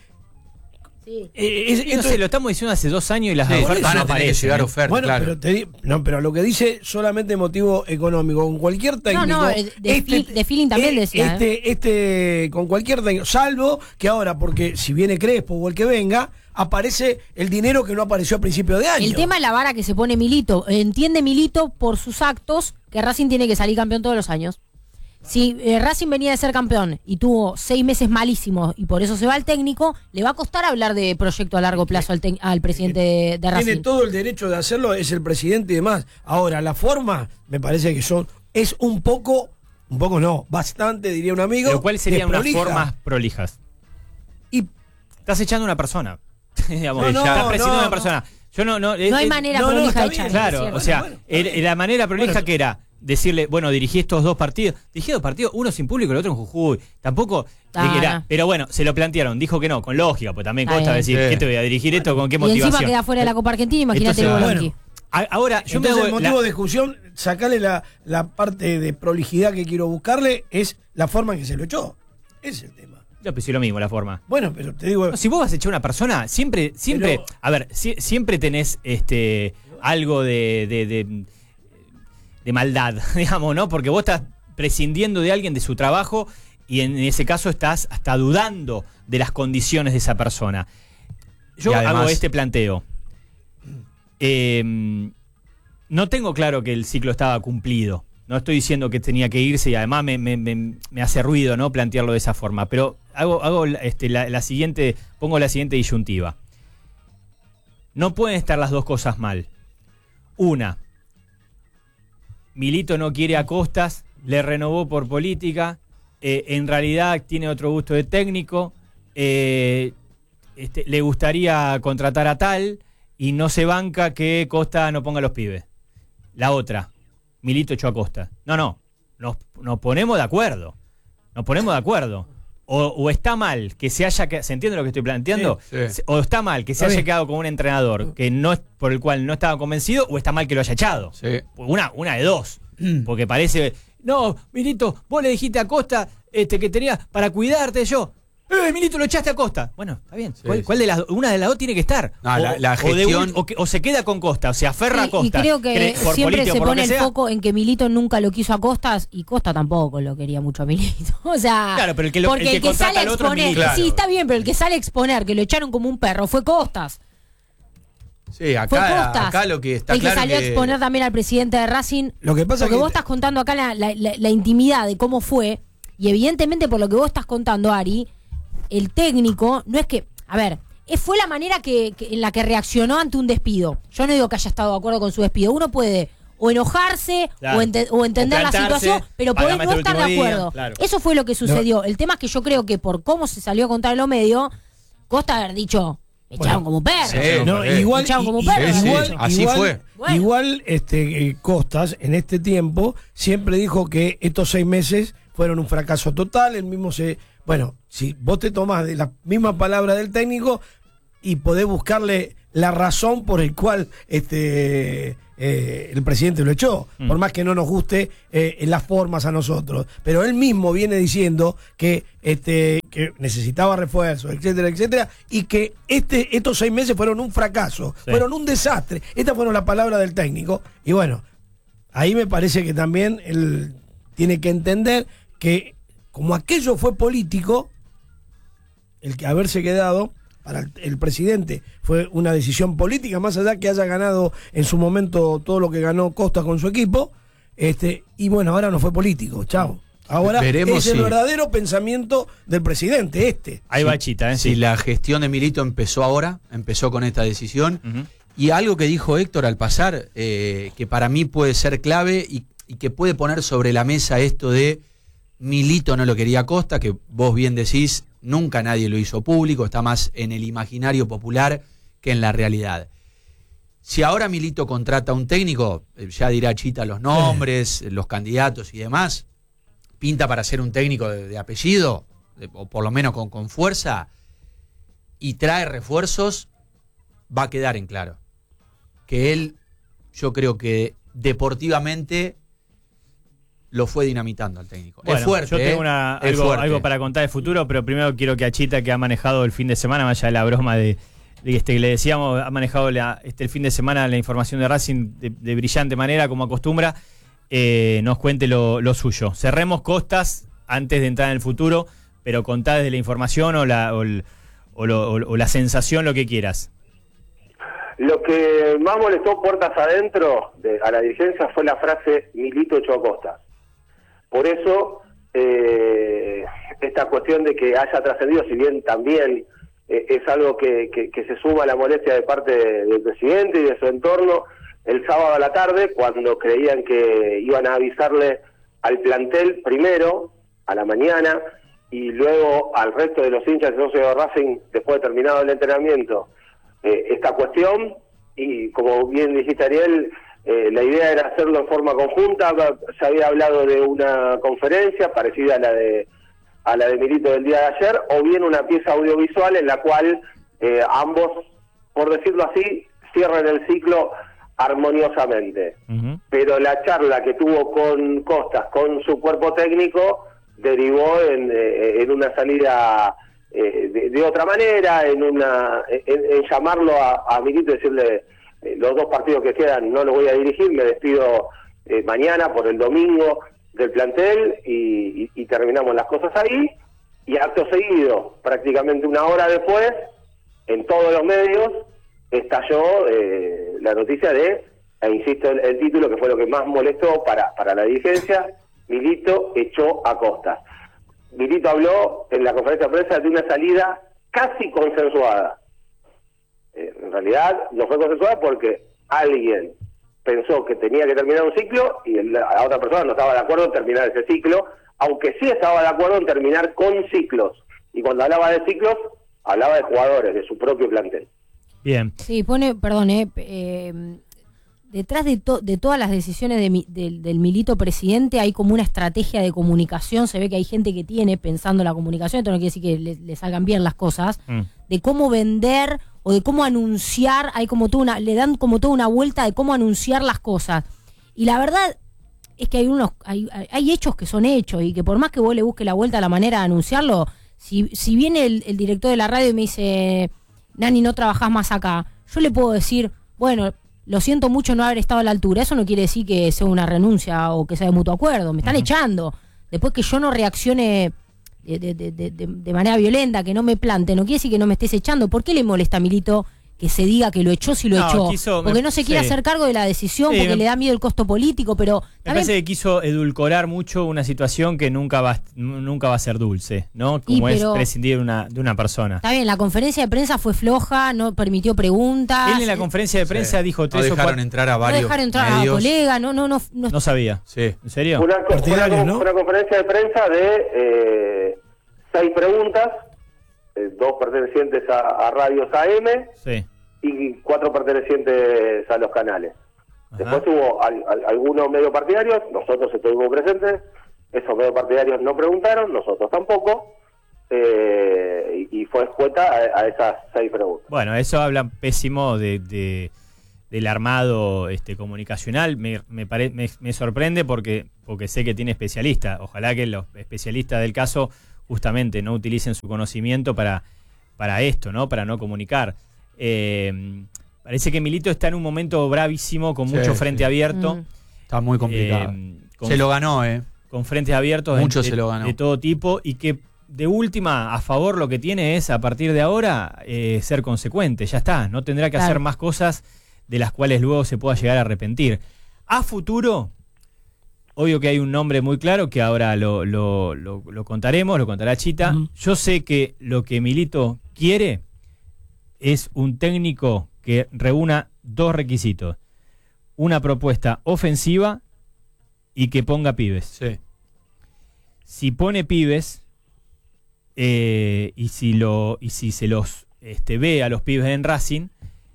[SPEAKER 3] Sí.
[SPEAKER 4] Eh, es-
[SPEAKER 1] Sí, no
[SPEAKER 4] esto
[SPEAKER 1] sé,
[SPEAKER 4] es-
[SPEAKER 1] lo estamos diciendo hace dos años y las
[SPEAKER 2] Sí,
[SPEAKER 1] ofertas
[SPEAKER 2] van
[SPEAKER 1] no
[SPEAKER 2] a tener que
[SPEAKER 1] aparecen.
[SPEAKER 2] llegar
[SPEAKER 1] ¿eh?
[SPEAKER 2] ofertas,
[SPEAKER 4] Bueno,
[SPEAKER 2] claro.
[SPEAKER 4] pero, te di- no, pero lo que dice solamente motivo económico. Con cualquier técnico.
[SPEAKER 3] no, de- de fi- de feeling también
[SPEAKER 4] eh,
[SPEAKER 3] decía,
[SPEAKER 4] Este, este, con cualquier técnico. Salvo que ahora, porque si viene Crespo o el que venga, aparece el dinero que no apareció a principio de año.
[SPEAKER 3] El tema es la vara que se pone Milito. Entiende Milito por sus actos que Racing tiene que salir campeón todos los años. Si eh, Racing venía de ser campeón y tuvo seis meses malísimos y por eso se va al técnico, le va a costar hablar de proyecto a largo plazo al, tec- al presidente de, de
[SPEAKER 4] Tiene
[SPEAKER 3] Racing.
[SPEAKER 4] todo el derecho de hacerlo, es el presidente y demás. Ahora, la forma, me parece que son, es un poco, un poco no, bastante, diría un amigo.
[SPEAKER 1] Pero ¿cuáles serían unas
[SPEAKER 4] desprolija.
[SPEAKER 1] formas prolijas?
[SPEAKER 4] Y
[SPEAKER 1] Estás echando a una persona. Digamos,
[SPEAKER 4] No, no,
[SPEAKER 1] estás presidiendo
[SPEAKER 4] no,
[SPEAKER 1] a una persona. Yo no, no,
[SPEAKER 3] No hay manera
[SPEAKER 4] no, no,
[SPEAKER 3] prolija
[SPEAKER 4] está
[SPEAKER 3] de
[SPEAKER 4] bien,
[SPEAKER 3] echar.
[SPEAKER 1] Claro,
[SPEAKER 3] es cierto.
[SPEAKER 1] o sea,
[SPEAKER 4] Bueno,
[SPEAKER 1] el-
[SPEAKER 4] bueno.
[SPEAKER 1] la manera prolija
[SPEAKER 4] Bueno,
[SPEAKER 1] que era decirle, bueno, dirigí estos dos partidos. Dirigí dos partidos, uno sin público, el otro en Jujuy. Tampoco
[SPEAKER 3] Ah,
[SPEAKER 1] era.
[SPEAKER 3] no.
[SPEAKER 1] Pero bueno, se lo plantearon, dijo que no, con lógica, pues también
[SPEAKER 3] Está
[SPEAKER 1] consta
[SPEAKER 3] bien.
[SPEAKER 1] decir,
[SPEAKER 2] Sí.
[SPEAKER 1] ¿qué te voy a dirigir esto? ¿Con qué
[SPEAKER 3] Y encima
[SPEAKER 1] motivación?
[SPEAKER 3] queda fuera de la Copa Argentina, imagínate el
[SPEAKER 1] Entonces,
[SPEAKER 3] Bolanqui.
[SPEAKER 1] A- Ahora, yo me
[SPEAKER 4] entonces
[SPEAKER 1] hago
[SPEAKER 4] el
[SPEAKER 1] la-
[SPEAKER 4] motivo de discusión, sacarle la, la parte de prolijidad que quiero buscarle, es la forma en que se lo echó. Ese es el tema.
[SPEAKER 1] Yo pensé lo mismo, la forma.
[SPEAKER 4] Bueno, pero te digo,
[SPEAKER 1] No, si vos vas a echar a una persona, siempre, siempre,
[SPEAKER 4] Pero-
[SPEAKER 1] a ver, si- siempre tenés este algo de, de, de, de maldad, digamos, ¿no? Porque vos estás prescindiendo de alguien de su trabajo y en ese caso estás hasta dudando de las condiciones de esa persona. Yo
[SPEAKER 2] Y además-
[SPEAKER 1] hago este planteo. Eh, no tengo claro que el ciclo estaba cumplido. No estoy diciendo que tenía que irse y además me, me- me- me hace ruido, ¿no?, plantearlo de esa forma. Pero hago, hago este, la, la siguiente, pongo la siguiente disyuntiva. No pueden estar las dos cosas mal. Una, Milito no quiere a Costas, le renovó por política, eh, en realidad tiene otro gusto de técnico, eh, este, le gustaría contratar a tal y no se banca que Costa no ponga a los pibes. La otra, Milito echó a Costa. No, no, nos, nos ponemos de acuerdo. Nos ponemos de acuerdo. O, o está mal que se haya... que- ¿Se entiende lo que estoy planteando?
[SPEAKER 2] Sí, sí.
[SPEAKER 1] Se- O está mal que se
[SPEAKER 4] Está
[SPEAKER 1] haya
[SPEAKER 4] bien.
[SPEAKER 1] quedado con un entrenador que no es, por el cual no estaba convencido, o está mal que lo haya echado.
[SPEAKER 2] Sí.
[SPEAKER 1] Una, una de dos. Porque parece... No, Milito, vos le dijiste a Costa este, que tenía para cuidarte yo. Eh, Milito, lo echaste a Costa. Bueno, está bien.
[SPEAKER 2] Sí,
[SPEAKER 1] ¿Cuál,
[SPEAKER 2] sí.
[SPEAKER 1] cuál de las, una de las dos tiene que estar?
[SPEAKER 2] No,
[SPEAKER 1] o,
[SPEAKER 2] la- la
[SPEAKER 1] o de
[SPEAKER 2] gestión-
[SPEAKER 1] un- o, que- o se queda con Costa, o se aferra
[SPEAKER 3] Sí,
[SPEAKER 1] a Costa.
[SPEAKER 3] y creo que
[SPEAKER 1] Cree- por
[SPEAKER 3] siempre
[SPEAKER 1] político,
[SPEAKER 3] se
[SPEAKER 1] por lo
[SPEAKER 3] pone
[SPEAKER 1] que
[SPEAKER 3] el
[SPEAKER 1] sea.
[SPEAKER 3] foco en que Milito nunca lo quiso a Costas y Costa tampoco lo quería mucho a Milito. O sea,
[SPEAKER 1] Claro, pero el que lo-
[SPEAKER 3] porque
[SPEAKER 1] el que
[SPEAKER 3] el que
[SPEAKER 1] contrata
[SPEAKER 3] sale a
[SPEAKER 1] al otro es
[SPEAKER 3] exponer,
[SPEAKER 1] Milito.
[SPEAKER 2] Claro.
[SPEAKER 3] sí, está bien, pero el que sale a exponer que lo echaron como un perro fue Costas.
[SPEAKER 2] Sí,
[SPEAKER 3] Fue
[SPEAKER 2] acá,
[SPEAKER 3] Costas.
[SPEAKER 2] acá lo que está
[SPEAKER 3] el que
[SPEAKER 2] claro
[SPEAKER 3] salió
[SPEAKER 2] que-
[SPEAKER 3] a exponer también al presidente de Racing.
[SPEAKER 4] Lo que pasa
[SPEAKER 3] porque
[SPEAKER 4] que-
[SPEAKER 3] vos estás contando acá la, la- la- la intimidad de cómo fue, y evidentemente por lo que vos estás contando, Ari, el técnico no es que, a ver, es- fue la manera que, que- en la que reaccionó ante un despido. Yo no digo que haya estado de acuerdo con su despido. Uno puede o enojarse
[SPEAKER 1] Claro.
[SPEAKER 3] o, ente- o entender
[SPEAKER 1] O
[SPEAKER 3] la
[SPEAKER 1] plantarse,
[SPEAKER 3] situación, pero podés
[SPEAKER 1] pagame
[SPEAKER 3] no
[SPEAKER 1] hasta el
[SPEAKER 3] estar de
[SPEAKER 1] último día,
[SPEAKER 3] acuerdo.
[SPEAKER 1] claro.
[SPEAKER 3] Eso fue lo que sucedió. El tema es que yo creo que por cómo se salió a contar en los medios, Costa haber dicho, me echaron como perro.
[SPEAKER 2] Sí,
[SPEAKER 4] No,
[SPEAKER 2] eh,
[SPEAKER 4] igual,
[SPEAKER 3] echaron como
[SPEAKER 4] y-
[SPEAKER 3] perro,
[SPEAKER 2] sí, sí,
[SPEAKER 4] igual,
[SPEAKER 2] así
[SPEAKER 4] igual-
[SPEAKER 2] fue.
[SPEAKER 3] Bueno.
[SPEAKER 4] igual, este eh, Costas en este tiempo siempre dijo que estos seis meses fueron un fracaso total. El mismo se, bueno, si vos te tomás de la misma palabra del técnico y podés buscarle la razón por el cual este eh, el presidente lo echó,
[SPEAKER 1] Mm.
[SPEAKER 4] por más que no nos guste eh, en las formas a nosotros, pero él mismo viene diciendo que este que necesitaba refuerzos, etcétera, etcétera, y que este estos seis meses fueron un fracaso,
[SPEAKER 1] Sí.
[SPEAKER 4] fueron un desastre. Estas fueron las palabras del técnico, y bueno, ahí me parece que también él tiene que entender que como aquello fue político, el que haberse quedado para el, el presidente fue una decisión política, más allá que haya ganado en su momento todo lo que ganó Costa con su equipo, este y bueno, ahora no fue político, chao. Ahora
[SPEAKER 2] Veremos
[SPEAKER 4] es el
[SPEAKER 2] si-
[SPEAKER 4] verdadero pensamiento del presidente, este.
[SPEAKER 1] Ahí va Chita, ¿eh?
[SPEAKER 2] Si
[SPEAKER 1] Sí.
[SPEAKER 2] la gestión de Milito empezó ahora, empezó con esta decisión,
[SPEAKER 1] Ujú.
[SPEAKER 2] y algo que dijo Héctor al pasar, eh, que para mí puede ser clave y, y que puede poner sobre la mesa esto de Milito no lo quería a Costa, que vos bien decís, nunca nadie lo hizo público, está más en el imaginario popular que en la realidad. Si ahora Milito contrata a un técnico, eh, ya dirá Chita los nombres, los candidatos y demás, pinta para ser un técnico de, de apellido, de- o por lo menos con, con fuerza, y trae refuerzos, va a quedar en claro que él, yo creo que deportivamente lo fue dinamitando al técnico.
[SPEAKER 1] Bueno,
[SPEAKER 2] es fuerte.
[SPEAKER 1] yo tengo
[SPEAKER 2] ¿eh?
[SPEAKER 1] una-
[SPEAKER 2] Es
[SPEAKER 1] algo,
[SPEAKER 2] fuerte.
[SPEAKER 1] algo para contar de futuro, pero primero quiero que a Chita, que ha manejado el fin de semana, más allá de la broma de, de este, que le decíamos, ha manejado la- este, el fin de semana la información de Racing de, de brillante manera, como acostumbra, eh, nos cuente lo, lo suyo. Cerremos Costas antes de entrar en el futuro, pero contá desde la información o la, o el- o lo- o- o la sensación, lo que quieras.
[SPEAKER 6] Lo que más molestó puertas adentro de, a la dirigencia fue la frase Milito echó a Costa. Por eso, eh, esta cuestión de que haya trascendido, si bien también eh, es algo que, que, que se suma a la molestia de parte de- del presidente y de su entorno, el sábado a la tarde, cuando creían que iban a avisarle al plantel primero, a la mañana, y luego al resto de los hinchas y socios de Racing, después de terminado el entrenamiento, eh, esta cuestión, y como bien dijiste, Ariel, eh, la idea era hacerlo en forma conjunta. Se había hablado de una conferencia parecida a la de a la de Milito del día de ayer, o bien una pieza audiovisual en la cual eh, ambos, por decirlo así, cierran el ciclo armoniosamente.
[SPEAKER 1] Ujú.
[SPEAKER 6] Pero la charla que tuvo con Costas, con su cuerpo técnico, derivó en, eh, en una salida eh, de, de otra manera, en una en, en llamarlo a, a Milito y decirle, eh, los dos partidos que quedan no los voy a dirigir, me despido eh, mañana por el domingo del plantel, y, y, y terminamos las cosas ahí. Y acto seguido, prácticamente una hora después, en todos los medios estalló eh, la noticia de, e insisto, el, el título que fue lo que más molestó para, para la dirigencia: Milito echó a Costas. Milito habló en la conferencia de prensa de una salida casi consensuada. Eh, en realidad no fue consensuada porque alguien pensó que tenía que terminar un ciclo y la otra persona no estaba de acuerdo en terminar ese ciclo, aunque sí estaba de acuerdo en terminar con ciclos. Y cuando hablaba de ciclos, hablaba de jugadores, de su propio plantel.
[SPEAKER 1] Bien.
[SPEAKER 3] Sí, pone, perdón, eh, eh, detrás de, to- de todas las decisiones de mi- del, del Milito presidente hay como una estrategia de comunicación. Se ve que hay gente que tiene pensando la comunicación, esto no quiere decir que le, le salgan bien las cosas,
[SPEAKER 1] Mm.
[SPEAKER 3] de cómo vender o de cómo anunciar. Hay como toda una, le dan como toda una vuelta de cómo anunciar las cosas. Y la verdad es que hay unos hay, hay hechos que son hechos y que por más que vos le busques la vuelta a la manera de anunciarlo, Si, si viene el, el director de la radio y me dice, Nani, no trabajás más acá, yo le puedo decir, bueno, lo siento mucho no haber estado a la altura. Eso no quiere decir que sea una renuncia o que sea de mutuo acuerdo. Me están uh-huh. echando. Después que yo no reaccione de, de, de, de, de manera violenta, que no me plante, no quiere decir que no me estés echando. ¿Por qué le molesta a Milito que se diga que lo echó si lo no, echó? Quiso, porque me, no se quiere sí. hacer cargo de la decisión, sí, porque me, le da miedo el costo político, pero...
[SPEAKER 1] Me parece que quiso edulcorar mucho una situación que nunca va, nunca va a ser dulce, ¿no? Como y, es prescindir de una, de una persona.
[SPEAKER 3] Está bien, la conferencia de prensa fue floja, no permitió preguntas.
[SPEAKER 1] Él en la conferencia de prensa sí. dijo tres
[SPEAKER 2] no
[SPEAKER 1] o cuatro...
[SPEAKER 2] dejaron entrar a varios
[SPEAKER 3] No dejaron entrar medios. a colegas, no, no, no, no...
[SPEAKER 1] No sabía.
[SPEAKER 2] Sí.
[SPEAKER 1] ¿En serio?
[SPEAKER 6] Una, una, ¿no? una conferencia de prensa de eh, seis preguntas, eh, dos pertenecientes a, a radios A M.
[SPEAKER 1] Sí.
[SPEAKER 6] Y cuatro pertenecientes a los canales. Ajá. Después hubo al, al, algunos medios partidarios, nosotros estuvimos presentes, esos medios partidarios no preguntaron, nosotros tampoco, eh, y, y fue escueta a, a esas seis preguntas.
[SPEAKER 1] Bueno, eso habla pésimo de, de del armado este comunicacional, me, me, pare, me, me sorprende porque, porque sé que tiene especialistas, ojalá que los especialistas del caso justamente no utilicen su conocimiento para, para esto, ¿no? Para no comunicar. Eh, parece que Milito está en un momento bravísimo con sí, mucho frente sí. abierto.
[SPEAKER 2] Mm. Está muy complicado. Eh, con, se lo ganó, ¿eh?
[SPEAKER 1] Con frentes abiertos
[SPEAKER 2] mucho
[SPEAKER 1] de,
[SPEAKER 2] se lo ganó.
[SPEAKER 1] de todo tipo y que de última a favor lo que tiene es a partir de ahora eh, ser consecuente. Ya está, no tendrá que claro. hacer más cosas de las cuales luego se pueda llegar a arrepentir. A futuro, obvio que hay un nombre muy claro que ahora lo, lo, lo, lo contaremos, lo contará Chita. Mm. Yo sé que lo que Milito quiere es un técnico que reúna dos requisitos. Una propuesta ofensiva y que ponga pibes.
[SPEAKER 2] Sí.
[SPEAKER 1] Si pone pibes eh, y si lo y si se los este, ve a los pibes en Racing,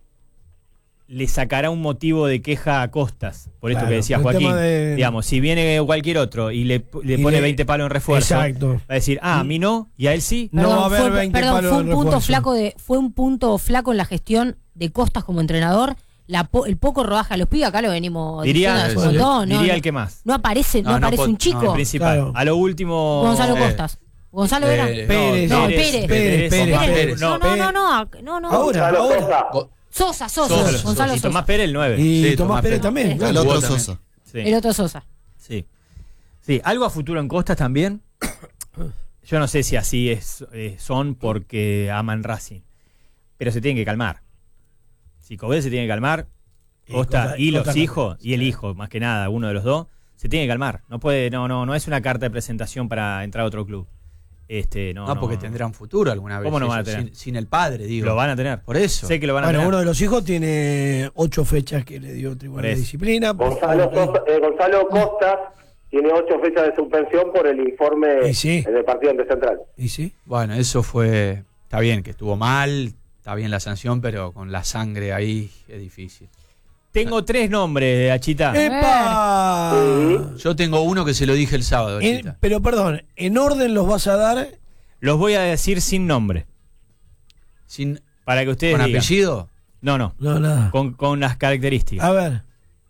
[SPEAKER 1] le sacará un motivo de queja a Costas. Por esto claro, que decía Joaquín. De... Digamos, si viene cualquier otro y le, le y pone le... veinte palos en refuerzo,
[SPEAKER 4] exacto.
[SPEAKER 1] va a decir, ah, a mí no, y a él sí.
[SPEAKER 3] Perdón,
[SPEAKER 4] no va a haber
[SPEAKER 3] fue,
[SPEAKER 4] veinte
[SPEAKER 3] perdón,
[SPEAKER 4] palos
[SPEAKER 3] fue un
[SPEAKER 4] en
[SPEAKER 3] punto
[SPEAKER 4] refuerzo.
[SPEAKER 3] flaco de Fue un punto flaco en la gestión de Costas como entrenador. La po, el poco rodaje a los pibes, acá lo venimos
[SPEAKER 1] diría,
[SPEAKER 3] diciendo hace un montón,
[SPEAKER 1] diría
[SPEAKER 3] no,
[SPEAKER 1] el que más.
[SPEAKER 3] No aparece, no, no aparece no, un chico.
[SPEAKER 1] No, el principal. Claro. A lo último.
[SPEAKER 3] Gonzalo eh, Costas. Gonzalo
[SPEAKER 2] eh,
[SPEAKER 3] era.
[SPEAKER 4] Pérez.
[SPEAKER 3] No, Pérez.
[SPEAKER 4] Pérez.
[SPEAKER 3] Pérez. No, no, no, no, no, no.
[SPEAKER 4] Ahora, ahora.
[SPEAKER 3] Sosa, Sosa.
[SPEAKER 1] Sosa.
[SPEAKER 3] Gonzalo
[SPEAKER 1] y
[SPEAKER 3] Sosa.
[SPEAKER 1] Tomás Pérez el nueve.
[SPEAKER 4] Y
[SPEAKER 2] sí,
[SPEAKER 4] Tomás, Tomás Pérez, Pérez también.
[SPEAKER 5] El otro también. Sosa.
[SPEAKER 1] Sí.
[SPEAKER 3] El otro Sosa.
[SPEAKER 1] Sí. Sí, algo a futuro en Costas también. Yo no sé si así es eh, son porque aman Racing. Pero se tienen que calmar. Si Cobel se tiene que calmar, Costa y, y los hijos, y el hijo, más que nada, uno de los dos, se tiene que calmar. No puede, no, no, no es una carta de presentación para entrar a otro club. Este, no,
[SPEAKER 2] no, porque no, tendrán futuro alguna vez.
[SPEAKER 1] ¿Cómo no van a tener?
[SPEAKER 2] Sin, sin el padre, digo.
[SPEAKER 1] Lo van a tener.
[SPEAKER 2] Por eso.
[SPEAKER 1] Sé que lo van a
[SPEAKER 4] bueno,
[SPEAKER 1] tener.
[SPEAKER 4] Uno de los hijos tiene ocho fechas que le dio el Tribunal de Disciplina.
[SPEAKER 6] Gonzalo, Sosa, eh, Gonzalo Costas tiene ocho fechas de suspensión por el informe
[SPEAKER 4] sí?
[SPEAKER 6] en el partido ante Central.
[SPEAKER 4] ¿Y sí?
[SPEAKER 2] Bueno, eso fue... Está bien que estuvo mal, está bien la sanción, pero con la sangre ahí es difícil.
[SPEAKER 1] Tengo tres nombres, Achita.
[SPEAKER 4] ¡Epa!
[SPEAKER 2] Sí. Yo tengo uno que se lo dije el sábado, Achita.
[SPEAKER 4] En, pero perdón, ¿en orden los vas a dar?
[SPEAKER 1] Los voy a decir sin nombre.
[SPEAKER 2] Sin,
[SPEAKER 1] para que ustedes
[SPEAKER 2] ¿Con
[SPEAKER 1] digan.
[SPEAKER 2] apellido?
[SPEAKER 1] No, no.
[SPEAKER 4] No, nada.
[SPEAKER 1] Con, con las características.
[SPEAKER 4] A ver.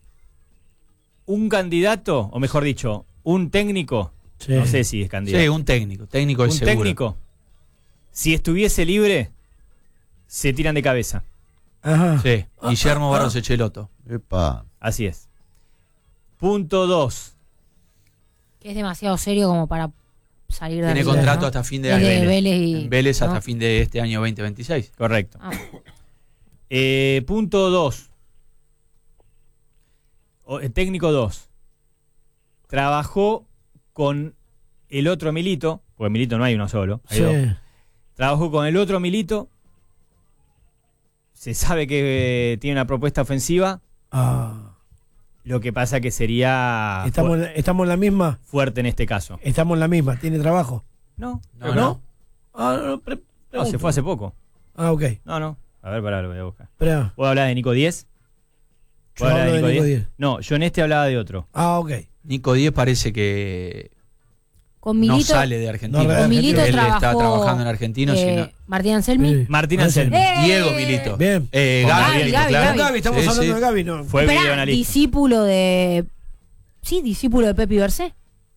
[SPEAKER 1] Un candidato, o mejor dicho, un técnico.
[SPEAKER 4] Sí.
[SPEAKER 1] No sé si es candidato.
[SPEAKER 2] Sí, un técnico. Técnico es
[SPEAKER 1] un
[SPEAKER 2] seguro.
[SPEAKER 1] técnico. Si estuviese libre, se tiran de cabeza.
[SPEAKER 4] Ajá.
[SPEAKER 2] Sí, Guillermo
[SPEAKER 4] ah,
[SPEAKER 2] Barros Echeloto.
[SPEAKER 5] Epa.
[SPEAKER 1] Así es. Punto dos.
[SPEAKER 3] Que es demasiado serio como para salir de
[SPEAKER 2] Tiene
[SPEAKER 3] arriba,
[SPEAKER 2] contrato
[SPEAKER 3] ¿no?
[SPEAKER 2] hasta fin de
[SPEAKER 3] Es
[SPEAKER 2] año.
[SPEAKER 3] de Vélez, y,
[SPEAKER 2] en Vélez hasta
[SPEAKER 3] ¿no?
[SPEAKER 2] fin de este año veinte veintiséis.
[SPEAKER 1] Correcto.
[SPEAKER 3] Ah.
[SPEAKER 1] Eh, punto dos. O, eh, técnico dos. Trabajó con el otro Milito, porque Milito no hay uno solo. Hay
[SPEAKER 4] Sí.
[SPEAKER 1] dos. Trabajó con el otro Milito. Se sabe que eh, tiene una propuesta ofensiva.
[SPEAKER 4] Ah.
[SPEAKER 1] Lo que pasa que sería
[SPEAKER 4] ¿Estamos,
[SPEAKER 1] fu-
[SPEAKER 4] en- ¿Estamos en la misma?
[SPEAKER 1] fuerte en este caso.
[SPEAKER 4] Estamos en la misma. ¿Tiene trabajo?
[SPEAKER 1] No,
[SPEAKER 2] No,
[SPEAKER 1] creo que
[SPEAKER 2] no.
[SPEAKER 4] Ah, no, pre-
[SPEAKER 1] No,
[SPEAKER 4] pregunto.
[SPEAKER 1] se fue hace poco.
[SPEAKER 4] Ah, ok.
[SPEAKER 1] No, no. A ver, pará, lo voy a buscar.
[SPEAKER 4] Espera.
[SPEAKER 1] ¿Puedo hablar de Nico Díez?
[SPEAKER 4] Yo
[SPEAKER 1] ¿Puedo hablar
[SPEAKER 4] hablo de Nico
[SPEAKER 1] Díez?
[SPEAKER 4] Díez.
[SPEAKER 1] No, yo en este hablaba de otro.
[SPEAKER 4] Ah, ok.
[SPEAKER 2] Nico Díez parece que
[SPEAKER 3] Con Milito,
[SPEAKER 2] no sale de Argentina.
[SPEAKER 4] No,
[SPEAKER 3] con Milito
[SPEAKER 2] Él
[SPEAKER 3] trabajó,
[SPEAKER 2] está trabajando en Argentino.
[SPEAKER 3] eh,
[SPEAKER 2] sino...
[SPEAKER 3] Martín Anselmi.
[SPEAKER 4] Sí.
[SPEAKER 1] Martín
[SPEAKER 4] Ah,
[SPEAKER 1] Anselmi.
[SPEAKER 3] ¡Eh!
[SPEAKER 2] Diego Milito.
[SPEAKER 4] Bien.
[SPEAKER 2] Eh,
[SPEAKER 1] Con
[SPEAKER 2] Gaby,
[SPEAKER 1] Gaby,
[SPEAKER 2] Milito,
[SPEAKER 3] Gaby,
[SPEAKER 2] claro.
[SPEAKER 3] Gaby.
[SPEAKER 4] Gaby, estamos
[SPEAKER 2] Sí,
[SPEAKER 4] hablando
[SPEAKER 2] sí.
[SPEAKER 4] de Gaby, ¿no?
[SPEAKER 1] Fue
[SPEAKER 3] Esperá,
[SPEAKER 1] videoanalista.
[SPEAKER 3] discípulo de... Sí, discípulo de Pepi Bercé.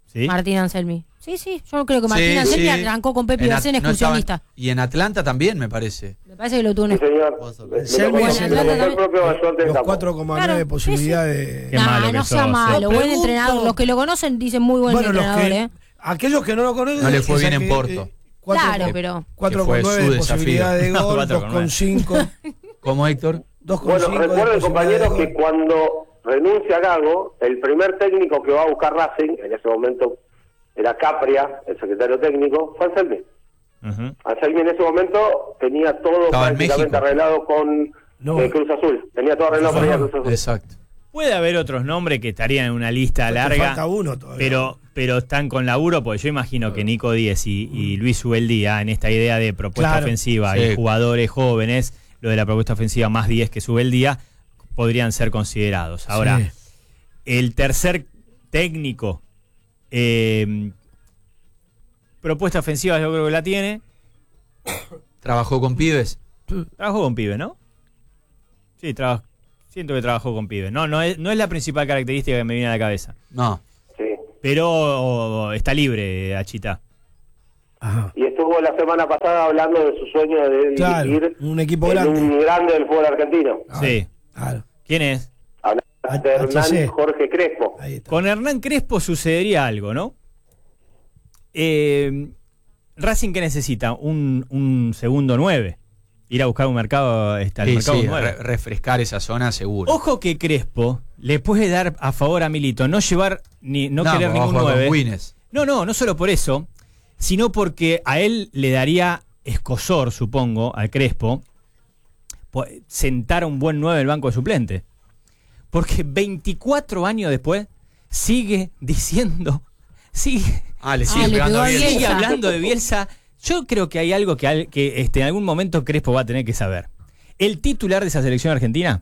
[SPEAKER 1] ¿Sí?
[SPEAKER 3] Martín Anselmi. Sí, sí, yo creo que Martín
[SPEAKER 2] Sí,
[SPEAKER 3] Anselmi
[SPEAKER 2] sí.
[SPEAKER 3] arrancó con Pepe
[SPEAKER 2] En
[SPEAKER 3] García en
[SPEAKER 2] At- no
[SPEAKER 3] excursionista.
[SPEAKER 2] estaban- y en Atlanta también, me parece.
[SPEAKER 3] Me parece que lo tuvo en
[SPEAKER 6] Sí, señor. Me- me
[SPEAKER 4] Selvi
[SPEAKER 6] tocó-
[SPEAKER 4] es
[SPEAKER 6] me
[SPEAKER 4] el-
[SPEAKER 6] tocó el propio Antoine del
[SPEAKER 4] Los
[SPEAKER 6] Campo.
[SPEAKER 4] cuatro coma nueve
[SPEAKER 3] Claro, sí,
[SPEAKER 4] posibilidades.
[SPEAKER 1] Qué
[SPEAKER 3] Nah,
[SPEAKER 1] malo que
[SPEAKER 3] no sea
[SPEAKER 1] sos,
[SPEAKER 3] malo,
[SPEAKER 4] eh.
[SPEAKER 3] buen
[SPEAKER 4] Pregunto-
[SPEAKER 3] entrenador. Los que lo conocen dicen muy buen
[SPEAKER 4] Bueno, los
[SPEAKER 3] entrenador,
[SPEAKER 4] que,
[SPEAKER 3] ¿eh?
[SPEAKER 4] aquellos que no lo conocen.
[SPEAKER 2] No le fue
[SPEAKER 4] es
[SPEAKER 2] bien
[SPEAKER 4] el
[SPEAKER 2] en
[SPEAKER 4] que,
[SPEAKER 2] Porto.
[SPEAKER 4] eh, cuatro
[SPEAKER 3] Claro,
[SPEAKER 4] con-
[SPEAKER 3] pero...
[SPEAKER 4] cuatro
[SPEAKER 2] Que fue
[SPEAKER 4] coma
[SPEAKER 2] su
[SPEAKER 4] nueve de
[SPEAKER 2] desafío.
[SPEAKER 4] posibilidad de
[SPEAKER 1] No,
[SPEAKER 4] gol,
[SPEAKER 1] cuatro
[SPEAKER 4] dos
[SPEAKER 1] coma
[SPEAKER 4] coma
[SPEAKER 1] nueve.
[SPEAKER 4] cinco.
[SPEAKER 2] ¿Cómo, Héctor?
[SPEAKER 4] dos coma
[SPEAKER 6] Bueno,
[SPEAKER 4] cinco de
[SPEAKER 6] recuerden,
[SPEAKER 4] posibilidad de
[SPEAKER 6] compañeros,
[SPEAKER 4] gol.
[SPEAKER 6] que cuando renuncia Gago, el primer técnico que va a buscar Racing, en ese momento era Capria, el secretario técnico, fue Anselmi.
[SPEAKER 1] Ujú.
[SPEAKER 6] Anselmi en ese momento tenía todo
[SPEAKER 2] Estaba en
[SPEAKER 6] prácticamente
[SPEAKER 2] México.
[SPEAKER 6] arreglado con
[SPEAKER 4] No.
[SPEAKER 6] eh, Cruz Azul. Tenía todo arreglado para ir a Cruz Azul.
[SPEAKER 2] Exacto.
[SPEAKER 1] Puede haber otros nombres que estarían en una lista
[SPEAKER 4] Te
[SPEAKER 1] larga.
[SPEAKER 4] falta uno todavía.
[SPEAKER 1] Pero, pero están con laburo, porque yo imagino que Nico Díez y, y Luis Subeldía, en esta idea de propuesta
[SPEAKER 4] Claro.
[SPEAKER 1] ofensiva
[SPEAKER 2] Sí.
[SPEAKER 1] y jugadores jóvenes, lo de la propuesta ofensiva más diez que Subeldía, podrían ser considerados. Ahora,
[SPEAKER 4] Sí.
[SPEAKER 1] el tercer técnico, eh, propuesta ofensiva yo creo que la tiene.
[SPEAKER 2] ¿Trabajó con pibes?
[SPEAKER 1] Trabajó con pibes, ¿no? Sí, traba- siento que trabajó con pibes. No, no es, no es la principal característica que me viene a la cabeza.
[SPEAKER 2] No.
[SPEAKER 6] Sí.
[SPEAKER 1] Pero está libre, Achita.
[SPEAKER 4] Ajá.
[SPEAKER 6] Y estuvo la semana pasada hablando de su sueño de
[SPEAKER 4] Claro,
[SPEAKER 6] dirigir
[SPEAKER 4] un equipo
[SPEAKER 6] en
[SPEAKER 4] grande.
[SPEAKER 6] un grande del fútbol argentino.
[SPEAKER 1] Sí.
[SPEAKER 4] Claro,
[SPEAKER 1] ¿Quién es?
[SPEAKER 6] Hablando de
[SPEAKER 4] H C.
[SPEAKER 6] Hernán Jorge Crespo.
[SPEAKER 4] ahí está.
[SPEAKER 1] Con Hernán Crespo sucedería algo, ¿no? Eh, Racing, ¿qué necesita? Un, un segundo nueve. Ir a buscar un mercado, este, al
[SPEAKER 2] Sí,
[SPEAKER 1] mercado
[SPEAKER 2] sí,
[SPEAKER 1] nueve.
[SPEAKER 2] re- refrescar esa zona seguro.
[SPEAKER 1] Ojo que Crespo le puede dar a favor a Milito no llevar ni no, querer
[SPEAKER 2] vamos a
[SPEAKER 1] ningún
[SPEAKER 2] jugar con
[SPEAKER 1] nueve.
[SPEAKER 2] Winnes.
[SPEAKER 1] No, no, no solo por eso, sino porque a él le daría escozor, supongo, al Crespo, po- sentar a un buen nueve en el banco de suplente. Porque veinticuatro años después sigue diciendo, sigue,
[SPEAKER 2] Ah, le
[SPEAKER 3] Ah,
[SPEAKER 2] sigue
[SPEAKER 3] le
[SPEAKER 2] pegando
[SPEAKER 3] pegó
[SPEAKER 2] a
[SPEAKER 3] a
[SPEAKER 2] Bielsa.
[SPEAKER 3] Bielsa.
[SPEAKER 1] sigue hablando de Bielsa. Yo creo que hay algo que, al- que este, en algún momento Crespo va a tener que saber. El titular de esa selección argentina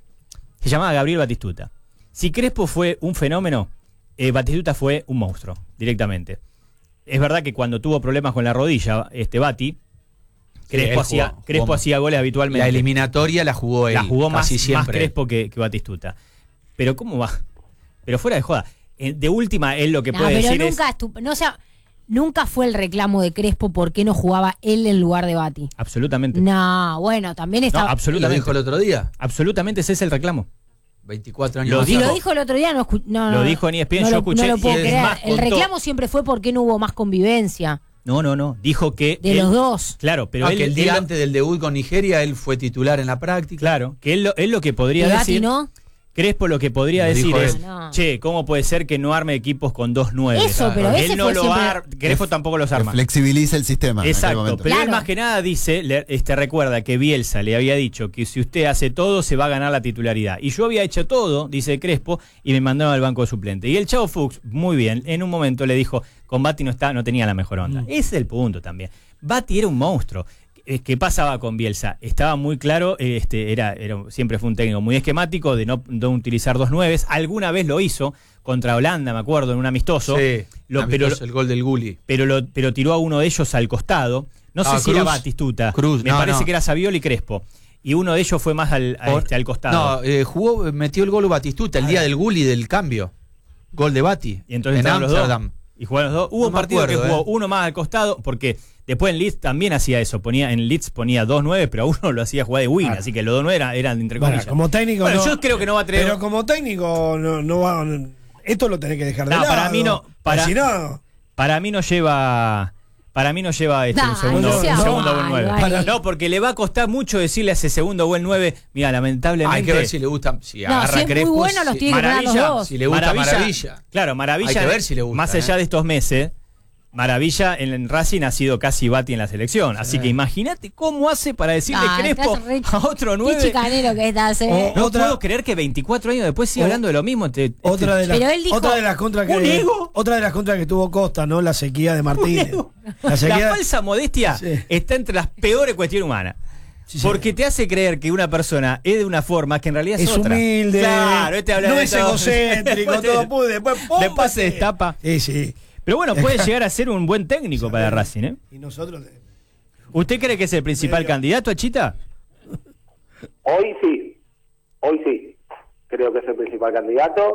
[SPEAKER 1] se llamaba Gabriel Batistuta. Si Crespo fue un fenómeno, eh, Batistuta fue un monstruo, directamente. Es verdad que cuando tuvo problemas con la rodilla, este Bati, Crespo,
[SPEAKER 2] él
[SPEAKER 1] hacía,
[SPEAKER 2] jugó-
[SPEAKER 1] Crespo
[SPEAKER 2] jugó-
[SPEAKER 1] hacía goles habitualmente.
[SPEAKER 2] La eliminatoria la jugó él.
[SPEAKER 1] La jugó más,
[SPEAKER 2] casi
[SPEAKER 1] más
[SPEAKER 2] siempre.
[SPEAKER 1] Crespo que, que Batistuta. Pero ¿cómo va? Pero fuera de joda. Eh, De última, él lo que
[SPEAKER 3] No,
[SPEAKER 1] puede
[SPEAKER 3] pero
[SPEAKER 1] decir
[SPEAKER 3] nunca,
[SPEAKER 1] es...
[SPEAKER 3] estu- no, o sea, nunca fue el reclamo de Crespo por qué no jugaba él en lugar de Bati.
[SPEAKER 1] Absolutamente.
[SPEAKER 3] No, bueno, también
[SPEAKER 1] No,
[SPEAKER 3] está...
[SPEAKER 2] ¿Lo
[SPEAKER 1] absolutamente.
[SPEAKER 2] dijo el otro día?
[SPEAKER 1] Absolutamente ese es el reclamo.
[SPEAKER 2] veinticuatro años
[SPEAKER 1] Lo
[SPEAKER 2] más
[SPEAKER 3] Si
[SPEAKER 1] dijo.
[SPEAKER 3] lo
[SPEAKER 2] tarde.
[SPEAKER 3] dijo el otro día, no, escu- no,
[SPEAKER 1] Lo
[SPEAKER 3] no,
[SPEAKER 1] dijo en E S P N,
[SPEAKER 3] no
[SPEAKER 1] yo
[SPEAKER 3] lo-
[SPEAKER 1] escuché,
[SPEAKER 3] No lo
[SPEAKER 1] y
[SPEAKER 3] puedo
[SPEAKER 1] es
[SPEAKER 3] creer.
[SPEAKER 1] más,
[SPEAKER 3] El
[SPEAKER 1] contó-
[SPEAKER 3] reclamo siempre fue porque no hubo más convivencia
[SPEAKER 1] No, no, no. Dijo que...
[SPEAKER 3] de
[SPEAKER 1] él-
[SPEAKER 3] los dos.
[SPEAKER 1] Claro, pero
[SPEAKER 2] Ah,
[SPEAKER 1] él,
[SPEAKER 2] que el
[SPEAKER 1] él
[SPEAKER 2] día
[SPEAKER 1] lo-
[SPEAKER 2] antes del debut con Nigeria él fue titular en la práctica.
[SPEAKER 1] Claro, que él lo, él lo que podría
[SPEAKER 3] Y Bati
[SPEAKER 1] decir...
[SPEAKER 3] no.
[SPEAKER 1] Crespo lo que podría
[SPEAKER 2] Lo
[SPEAKER 1] decir
[SPEAKER 2] dijo
[SPEAKER 1] es,
[SPEAKER 2] él.
[SPEAKER 3] No.
[SPEAKER 1] che, ¿cómo puede ser que no arme equipos con dos nueve?
[SPEAKER 3] Eso, pero
[SPEAKER 1] Él
[SPEAKER 3] ese
[SPEAKER 1] no
[SPEAKER 3] fue
[SPEAKER 1] lo
[SPEAKER 3] siempre-
[SPEAKER 1] ar- Crespo tampoco los
[SPEAKER 5] Que
[SPEAKER 1] arma.
[SPEAKER 5] flexibiliza el sistema. en aquel
[SPEAKER 1] Exacto,
[SPEAKER 5] momento.
[SPEAKER 1] pero él
[SPEAKER 3] Claro.
[SPEAKER 1] más que nada dice, le- este, recuerda que Bielsa le había dicho que si usted hace todo se va a ganar la titularidad. Y yo había hecho todo, dice Crespo, y me mandaron al banco de suplente. Y el Chavo Fuchs, muy bien, en un momento le dijo, con Bati no está, no tenía la mejor onda. Ese es el punto también. Bati era un monstruo. Eh, ¿Qué pasaba con Bielsa? Estaba muy claro, eh, este, era, era, siempre fue un técnico muy esquemático de no, no utilizar dos nueves. Alguna vez lo hizo contra Holanda, me acuerdo, en un amistoso.
[SPEAKER 2] Sí,
[SPEAKER 1] Lo-
[SPEAKER 2] amistoso,
[SPEAKER 1] pero,
[SPEAKER 2] el gol del Gulli.
[SPEAKER 1] pero, lo, pero tiró a uno de ellos al costado. No sé
[SPEAKER 2] Ah,
[SPEAKER 1] si era
[SPEAKER 2] Cruz.
[SPEAKER 1] Batistuta.
[SPEAKER 2] Cruz,
[SPEAKER 1] Me
[SPEAKER 2] no,
[SPEAKER 1] parece
[SPEAKER 2] no.
[SPEAKER 1] que era Saviola y Crespo. Y uno de ellos fue más al, a
[SPEAKER 2] Por-
[SPEAKER 1] este, al costado.
[SPEAKER 2] No, eh, jugó, metió el gol Batistuta el día del Gulli del cambio. Gol de Bati.
[SPEAKER 1] Y entonces
[SPEAKER 2] en
[SPEAKER 1] estaban los dos.
[SPEAKER 2] Ámsterdam.
[SPEAKER 1] Y jugaron los dos. Hubo
[SPEAKER 2] No
[SPEAKER 1] un
[SPEAKER 2] me
[SPEAKER 1] partido
[SPEAKER 2] acuerdo,
[SPEAKER 1] que jugó
[SPEAKER 2] eh.
[SPEAKER 1] uno más al costado, porque después en Leeds también hacía eso. Ponía, en Leeds ponía dos nueve, pero a uno lo hacía jugar de win,
[SPEAKER 4] Claro.
[SPEAKER 1] así que los dos nueve eran, eran entre
[SPEAKER 4] Bueno,
[SPEAKER 1] comillas.
[SPEAKER 4] como técnico
[SPEAKER 1] Bueno,
[SPEAKER 4] no-
[SPEAKER 1] yo creo que no va a traer.
[SPEAKER 4] Pero como técnico no, no va. Esto lo tenés que dejar de
[SPEAKER 1] No,
[SPEAKER 4] lado.
[SPEAKER 1] para mí no, para-
[SPEAKER 4] Si no.
[SPEAKER 1] Para mí no lleva. Para mí no lleva este,
[SPEAKER 3] Nah,
[SPEAKER 1] un segundo,
[SPEAKER 4] no
[SPEAKER 1] un
[SPEAKER 4] sea
[SPEAKER 1] segundo buen
[SPEAKER 3] mal,
[SPEAKER 1] nueve.
[SPEAKER 3] vale.
[SPEAKER 1] No, porque le va a costar mucho decirle a ese segundo buen nueve. Mira, lamentablemente.
[SPEAKER 2] Hay que ver si le gusta. Si
[SPEAKER 3] No,
[SPEAKER 2] agarra
[SPEAKER 3] si es muy
[SPEAKER 2] Crespo,
[SPEAKER 3] bueno, los
[SPEAKER 2] si-
[SPEAKER 3] tiene que poner a los
[SPEAKER 1] Maravilla,
[SPEAKER 3] dos.
[SPEAKER 2] Si le gusta Maravilla.
[SPEAKER 1] Claro, Maravilla.
[SPEAKER 2] Hay que ver si le gusta,
[SPEAKER 1] Más allá
[SPEAKER 2] ¿eh?
[SPEAKER 1] de estos meses, Maravilla en, en Racing ha sido casi Bati en la selección. Así que imagínate cómo hace para decirle
[SPEAKER 3] Ah,
[SPEAKER 1] Crespo
[SPEAKER 3] estás re-
[SPEAKER 1] a otro
[SPEAKER 3] Qué
[SPEAKER 1] nueve.
[SPEAKER 3] chicanero que estás, eh.
[SPEAKER 1] No
[SPEAKER 4] Otra-
[SPEAKER 1] puedo creer que veinticuatro años después siga
[SPEAKER 4] O-
[SPEAKER 1] hablando de lo mismo. Te-
[SPEAKER 4] Otra de, las,
[SPEAKER 3] Pero él dijo-
[SPEAKER 4] otra de las contras
[SPEAKER 1] ¿Un
[SPEAKER 4] que
[SPEAKER 1] ego?
[SPEAKER 4] otra de las contras que tuvo Costa, ¿no? La sequía de Martínez. La
[SPEAKER 1] La
[SPEAKER 4] sequía
[SPEAKER 1] falsa modestia
[SPEAKER 4] Sí.
[SPEAKER 1] está entre las peores cuestiones humanas.
[SPEAKER 4] Sí, sí.
[SPEAKER 1] Porque te hace creer que una persona es de una forma que en realidad es,
[SPEAKER 4] es
[SPEAKER 1] otra.
[SPEAKER 4] humilde,
[SPEAKER 1] Claro, este habla
[SPEAKER 4] no
[SPEAKER 1] de
[SPEAKER 4] es
[SPEAKER 1] todo.
[SPEAKER 4] egocéntrico,
[SPEAKER 1] Después te-
[SPEAKER 4] todo pude, después, ¡pum!
[SPEAKER 1] después se destapa.
[SPEAKER 4] Sí, sí.
[SPEAKER 1] Pero bueno, puede llegar a ser un buen técnico para Racing, ¿eh?
[SPEAKER 4] Y nosotros
[SPEAKER 1] ¿Usted cree que es el principal
[SPEAKER 4] Medio.
[SPEAKER 1] candidato, Achita?
[SPEAKER 6] Hoy sí, hoy sí. Creo que es el principal candidato.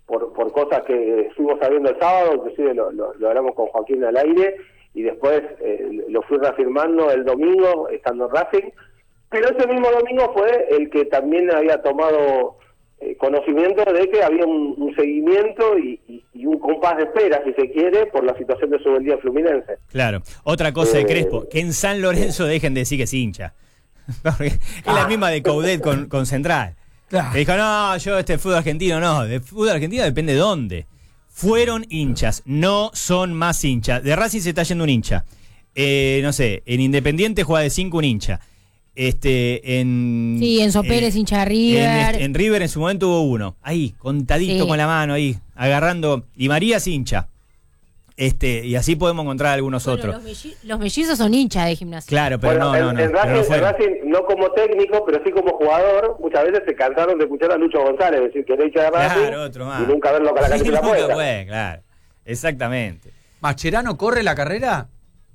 [SPEAKER 6] por, por cosas que fuimos sabiendo el sábado, inclusive lo, lo, lo hablamos con Joaquín al aire, y después eh, lo fui reafirmando el domingo, estando en Racing, pero ese mismo domingo fue el que también había tomado eh, conocimiento de que había un, un seguimiento y, y, y un compás de espera, si se quiere, por la situación de Subeldía Fluminense.
[SPEAKER 1] Claro. Otra cosa de
[SPEAKER 6] Eh,
[SPEAKER 1] Crespo, que en San Lorenzo dejen de decir que es hincha. Es la misma de Coudet con, con Central.
[SPEAKER 4] Claro.
[SPEAKER 1] Que dijo, no, yo este fútbol argentino no, de fútbol argentino depende de dónde. Fueron hinchas, no son más hinchas. De Racing se está yendo un hincha. Eh, no sé, en Independiente juega de cinco un hincha. Este, en...
[SPEAKER 3] Sí, Enzo
[SPEAKER 1] eh,
[SPEAKER 3] Pérez, hincha de
[SPEAKER 1] En,
[SPEAKER 3] River.
[SPEAKER 1] este- en River en su momento hubo uno. Ahí, contadito
[SPEAKER 3] Sí.
[SPEAKER 1] con la mano, ahí, agarrando. Y María es hincha. Este, y así podemos encontrar algunos
[SPEAKER 3] Bueno,
[SPEAKER 1] otros.
[SPEAKER 3] los, melli- los mellizos son hinchas de Gimnasia.
[SPEAKER 1] Claro, pero
[SPEAKER 6] Bueno,
[SPEAKER 1] no, no,
[SPEAKER 6] en,
[SPEAKER 1] no.
[SPEAKER 6] en
[SPEAKER 1] pero
[SPEAKER 6] Racing,
[SPEAKER 1] no
[SPEAKER 6] en
[SPEAKER 1] fueron.
[SPEAKER 6] Racing, no como técnico, pero sí como jugador, muchas veces se cansaron de escuchar a Lucho González, decir que era hincha de Racing,
[SPEAKER 1] Claro, otro más.
[SPEAKER 6] y nunca verlo con la
[SPEAKER 1] Sí,
[SPEAKER 6] camiseta
[SPEAKER 1] nunca
[SPEAKER 6] puesta.
[SPEAKER 1] fue, claro. Exactamente.
[SPEAKER 2] ¿Mascherano corre la carrera?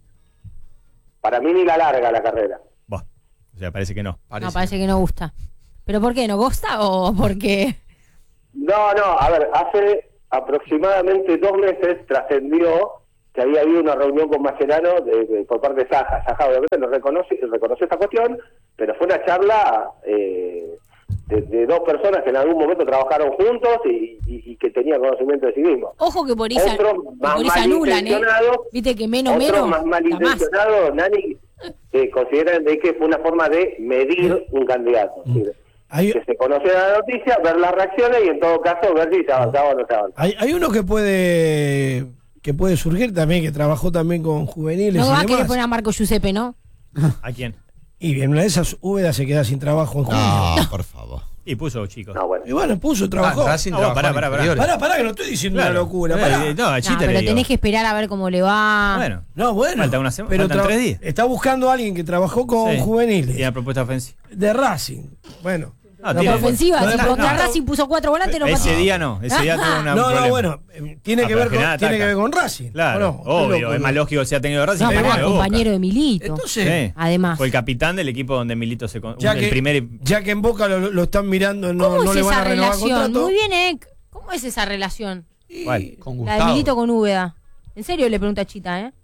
[SPEAKER 6] Para mí ni la larga la carrera.
[SPEAKER 1] Buah, o sea, parece que no.
[SPEAKER 2] Parece.
[SPEAKER 3] No, parece que no gusta. ¿Pero por qué? ¿No gusta o porque...?
[SPEAKER 6] No, no, a ver, hace aproximadamente dos meses trascendió que había habido una reunión con Mascherano de- de- por parte de Saja. Saja obviamente no reconoce, reconoció esta cuestión, pero fue una charla eh, de, de dos personas que en algún momento trabajaron juntos y, y- y que tenían conocimiento de sí mismos.
[SPEAKER 3] Ojo que por esa,
[SPEAKER 6] Otros
[SPEAKER 3] que
[SPEAKER 6] más
[SPEAKER 3] por esa anulan, ¿eh?
[SPEAKER 6] malintencionados,
[SPEAKER 3] Viste que menos,
[SPEAKER 6] Otros
[SPEAKER 3] menos,
[SPEAKER 6] más
[SPEAKER 3] está más.
[SPEAKER 6] malintencionados, Nani, eh, consideran de que fue una forma de medir un candidato. Es decir,
[SPEAKER 4] Hay,
[SPEAKER 6] que se conociera la noticia, ver las reacciones y en todo caso ver si se avanzaba o no se avanzaba.
[SPEAKER 4] hay, hay uno que puede que puede surgir también, que trabajó también con juveniles
[SPEAKER 3] No
[SPEAKER 4] y
[SPEAKER 3] va a querer
[SPEAKER 4] demás.
[SPEAKER 3] poner a Marco Giuseppe, ¿no?
[SPEAKER 1] ¿A quién?
[SPEAKER 4] Y bien, una de esas Úbeda se queda sin trabajo en junio.
[SPEAKER 5] No, por favor.
[SPEAKER 1] Y puso chicos.
[SPEAKER 6] No, bueno.
[SPEAKER 4] Y bueno, puso,
[SPEAKER 2] Ah,
[SPEAKER 4] trabajó.
[SPEAKER 2] Racing
[SPEAKER 1] No,
[SPEAKER 2] trabajó
[SPEAKER 1] pará,
[SPEAKER 2] en
[SPEAKER 1] pará, pará.
[SPEAKER 2] inferiores.
[SPEAKER 4] Pará, pará, que no estoy diciendo
[SPEAKER 1] Claro.
[SPEAKER 4] una locura.
[SPEAKER 1] Eh,
[SPEAKER 4] Pará.
[SPEAKER 1] eh, No, a
[SPEAKER 3] No,
[SPEAKER 1] Chita
[SPEAKER 3] pero
[SPEAKER 1] le digo.
[SPEAKER 3] tenés que esperar a ver cómo le va.
[SPEAKER 1] Bueno,
[SPEAKER 4] No, bueno.
[SPEAKER 1] Falta una sema-
[SPEAKER 4] pero
[SPEAKER 1] faltan
[SPEAKER 4] tra-
[SPEAKER 1] tres días.
[SPEAKER 4] está buscando a alguien que trabajó con
[SPEAKER 1] sí.
[SPEAKER 4] juveniles.
[SPEAKER 1] Y la propuesta ofensiva.
[SPEAKER 4] De Racing. Bueno.
[SPEAKER 1] Ah,
[SPEAKER 3] La
[SPEAKER 1] tiene-
[SPEAKER 3] ofensiva,
[SPEAKER 4] no,
[SPEAKER 3] si
[SPEAKER 4] no,
[SPEAKER 3] contra
[SPEAKER 4] no.
[SPEAKER 3] Racing puso cuatro volantes, no pasó.
[SPEAKER 1] Ese día no, ese día tuvo una
[SPEAKER 4] No,
[SPEAKER 1] problema.
[SPEAKER 4] no, bueno, eh, tiene,
[SPEAKER 1] Ah,
[SPEAKER 4] que
[SPEAKER 1] pero
[SPEAKER 4] ver
[SPEAKER 1] que
[SPEAKER 4] con,
[SPEAKER 1] nada
[SPEAKER 4] tiene
[SPEAKER 1] ataca.
[SPEAKER 4] que ver con Racing.
[SPEAKER 1] Claro,
[SPEAKER 4] ¿o no?
[SPEAKER 1] obvio,
[SPEAKER 4] loco,
[SPEAKER 1] es
[SPEAKER 4] ¿no?
[SPEAKER 1] más lógico que sea tenido Racing.
[SPEAKER 3] No,
[SPEAKER 1] que
[SPEAKER 3] pará,
[SPEAKER 1] tenga de Boca.
[SPEAKER 3] compañero de Milito.
[SPEAKER 4] Entonces,
[SPEAKER 1] Sí.
[SPEAKER 3] Además.
[SPEAKER 1] Fue el capitán del equipo donde Milito se con-
[SPEAKER 4] ya
[SPEAKER 1] el
[SPEAKER 4] que,
[SPEAKER 1] primer
[SPEAKER 4] ya que en Boca lo, lo están mirando, no,
[SPEAKER 3] ¿Cómo
[SPEAKER 4] no
[SPEAKER 3] es
[SPEAKER 4] le van
[SPEAKER 3] esa
[SPEAKER 4] a renovar
[SPEAKER 3] relación?
[SPEAKER 4] contrato.
[SPEAKER 3] Muy bien, ¿eh? ¿Cómo es esa relación?
[SPEAKER 1] ¿Cuál?
[SPEAKER 2] Con
[SPEAKER 3] La de
[SPEAKER 2] Gustavo.
[SPEAKER 3] Milito con Úbeda. En serio le pregunta Chita, ¿eh?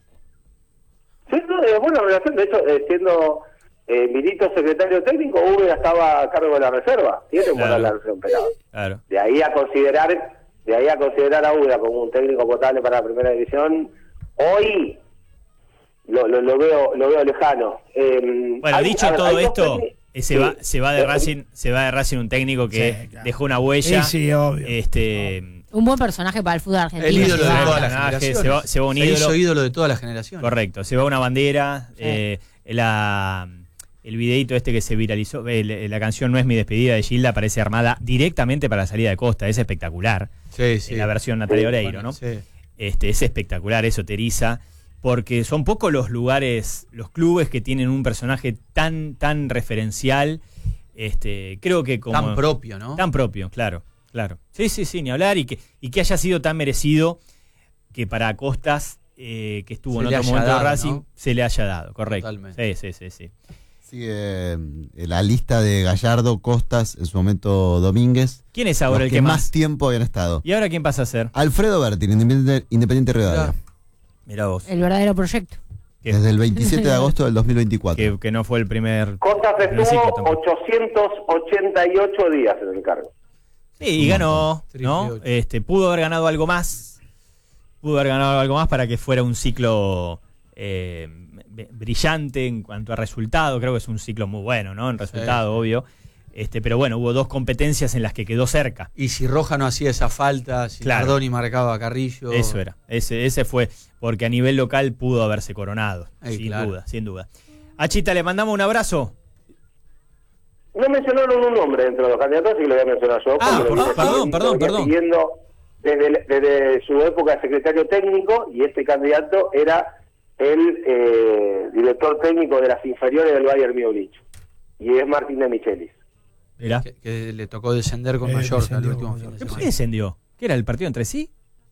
[SPEAKER 6] Sí, no, es buena relación. De hecho, eh, siendo eh, Milito secretario técnico, Úbeda estaba a cargo de la reserva. Tiene buena
[SPEAKER 1] Claro.
[SPEAKER 6] relación, pero
[SPEAKER 1] Claro.
[SPEAKER 6] de ahí a considerar, de ahí a considerar a Úbeda como un técnico potable para la primera división, hoy lo, lo, lo veo lo veo lejano. Eh,
[SPEAKER 1] Bueno,
[SPEAKER 6] hay-
[SPEAKER 1] dicho
[SPEAKER 6] a ver,
[SPEAKER 1] todo
[SPEAKER 6] hay dos
[SPEAKER 1] esto,
[SPEAKER 6] técnicos-
[SPEAKER 1] eh, se
[SPEAKER 6] sí.
[SPEAKER 1] va, se va de
[SPEAKER 6] Eh,
[SPEAKER 1] Racing, se va de Racing un técnico que
[SPEAKER 4] Sí, claro.
[SPEAKER 1] dejó una huella.
[SPEAKER 4] Sí, sí, obvio.
[SPEAKER 1] Este,
[SPEAKER 3] Un buen personaje para el fútbol argentino.
[SPEAKER 2] El ídolo de
[SPEAKER 3] se va.
[SPEAKER 2] todas las
[SPEAKER 1] personaje,
[SPEAKER 2] generaciones.
[SPEAKER 1] se va- se va un
[SPEAKER 2] Se hizo
[SPEAKER 1] ídolo.
[SPEAKER 2] ídolo de todas las generaciones.
[SPEAKER 1] correcto, se va una bandera, eh, la el videito este que se viralizó, el- la canción No es mi despedida de Gilda aparece armada directamente para la salida de Costa, es espectacular.
[SPEAKER 2] Sí, sí.
[SPEAKER 1] En la versión Natalia
[SPEAKER 6] Sí,
[SPEAKER 1] Oreiro, ¿no?
[SPEAKER 2] Sí.
[SPEAKER 1] Este, es espectacular, eso te eriza, porque son pocos los lugares, los clubes que tienen un personaje tan, tan referencial, este, creo que como...
[SPEAKER 2] Tan propio, ¿no?
[SPEAKER 1] Tan propio, claro, claro. Sí, sí, sí, ni hablar, y que, y que haya sido tan merecido que para Costas, eh, que estuvo
[SPEAKER 2] Se
[SPEAKER 1] en
[SPEAKER 2] le
[SPEAKER 1] otro
[SPEAKER 2] haya
[SPEAKER 1] momento de
[SPEAKER 2] dado,
[SPEAKER 1] Racing,
[SPEAKER 2] ¿no?
[SPEAKER 1] se le haya dado, correcto.
[SPEAKER 2] Totalmente.
[SPEAKER 1] Sí, sí, sí, sí.
[SPEAKER 5] Sigue eh, la lista de Gallardo, Costas, en su momento Domínguez.
[SPEAKER 1] ¿Quién es ahora
[SPEAKER 5] los
[SPEAKER 1] el
[SPEAKER 5] que,
[SPEAKER 1] que
[SPEAKER 5] más
[SPEAKER 1] más?
[SPEAKER 5] tiempo habían estado.
[SPEAKER 1] ¿Y ahora quién pasa a ser?
[SPEAKER 5] Alfredo Berti, Independiente, Independiente Rivadavia.
[SPEAKER 1] Mira vos,
[SPEAKER 3] El verdadero proyecto.
[SPEAKER 1] que,
[SPEAKER 5] Desde el veintisiete de agosto del dos mil veinticuatro.
[SPEAKER 1] que, que no fue el primer...
[SPEAKER 6] Costas
[SPEAKER 1] primer ciclo
[SPEAKER 6] estuvo
[SPEAKER 1] tampoco.
[SPEAKER 6] ochocientos ochenta y ocho días en el cargo.
[SPEAKER 1] Sí, y ganó,
[SPEAKER 2] Triple
[SPEAKER 1] ¿no?
[SPEAKER 2] ocho.
[SPEAKER 1] Este, pudo haber ganado algo más, pudo haber ganado algo más para que fuera un ciclo eh, b- brillante en cuanto a resultado. Creo que es un ciclo muy bueno, ¿no? En resultado,
[SPEAKER 2] Sí.
[SPEAKER 1] obvio. Este, pero bueno, hubo dos competencias en las que quedó cerca.
[SPEAKER 2] Y si Roja no hacía esa falta, si
[SPEAKER 1] Claro.
[SPEAKER 2] Nardoni marcaba a Carrillo.
[SPEAKER 1] Eso era, ese, ese fue, porque a nivel local pudo haberse coronado,
[SPEAKER 2] Ey,
[SPEAKER 1] sin
[SPEAKER 2] claro.
[SPEAKER 1] duda, sin duda. A Chita le mandamos un abrazo.
[SPEAKER 6] No mencionaron un nombre dentro de los candidatos, así que lo voy a mencionar yo.
[SPEAKER 1] Ah,
[SPEAKER 6] porque lo
[SPEAKER 1] perdón,
[SPEAKER 6] venía
[SPEAKER 1] perdón,
[SPEAKER 6] siguiendo-
[SPEAKER 1] perdón,
[SPEAKER 6] venía
[SPEAKER 1] perdón.
[SPEAKER 6] siguiendo desde, desde su época de secretario técnico, y este candidato era el eh, director técnico de las inferiores del Bayern Múnich, y es Martín de Michelis.
[SPEAKER 1] Mirá.
[SPEAKER 2] Que, que le tocó descender con
[SPEAKER 4] Eh,
[SPEAKER 2] Mallorca el
[SPEAKER 4] descendió
[SPEAKER 2] último
[SPEAKER 4] con
[SPEAKER 2] fin de
[SPEAKER 4] Mallorca.
[SPEAKER 1] ¿Por qué
[SPEAKER 2] semana.
[SPEAKER 1] descendió? ¿Qué era el partido entre sí?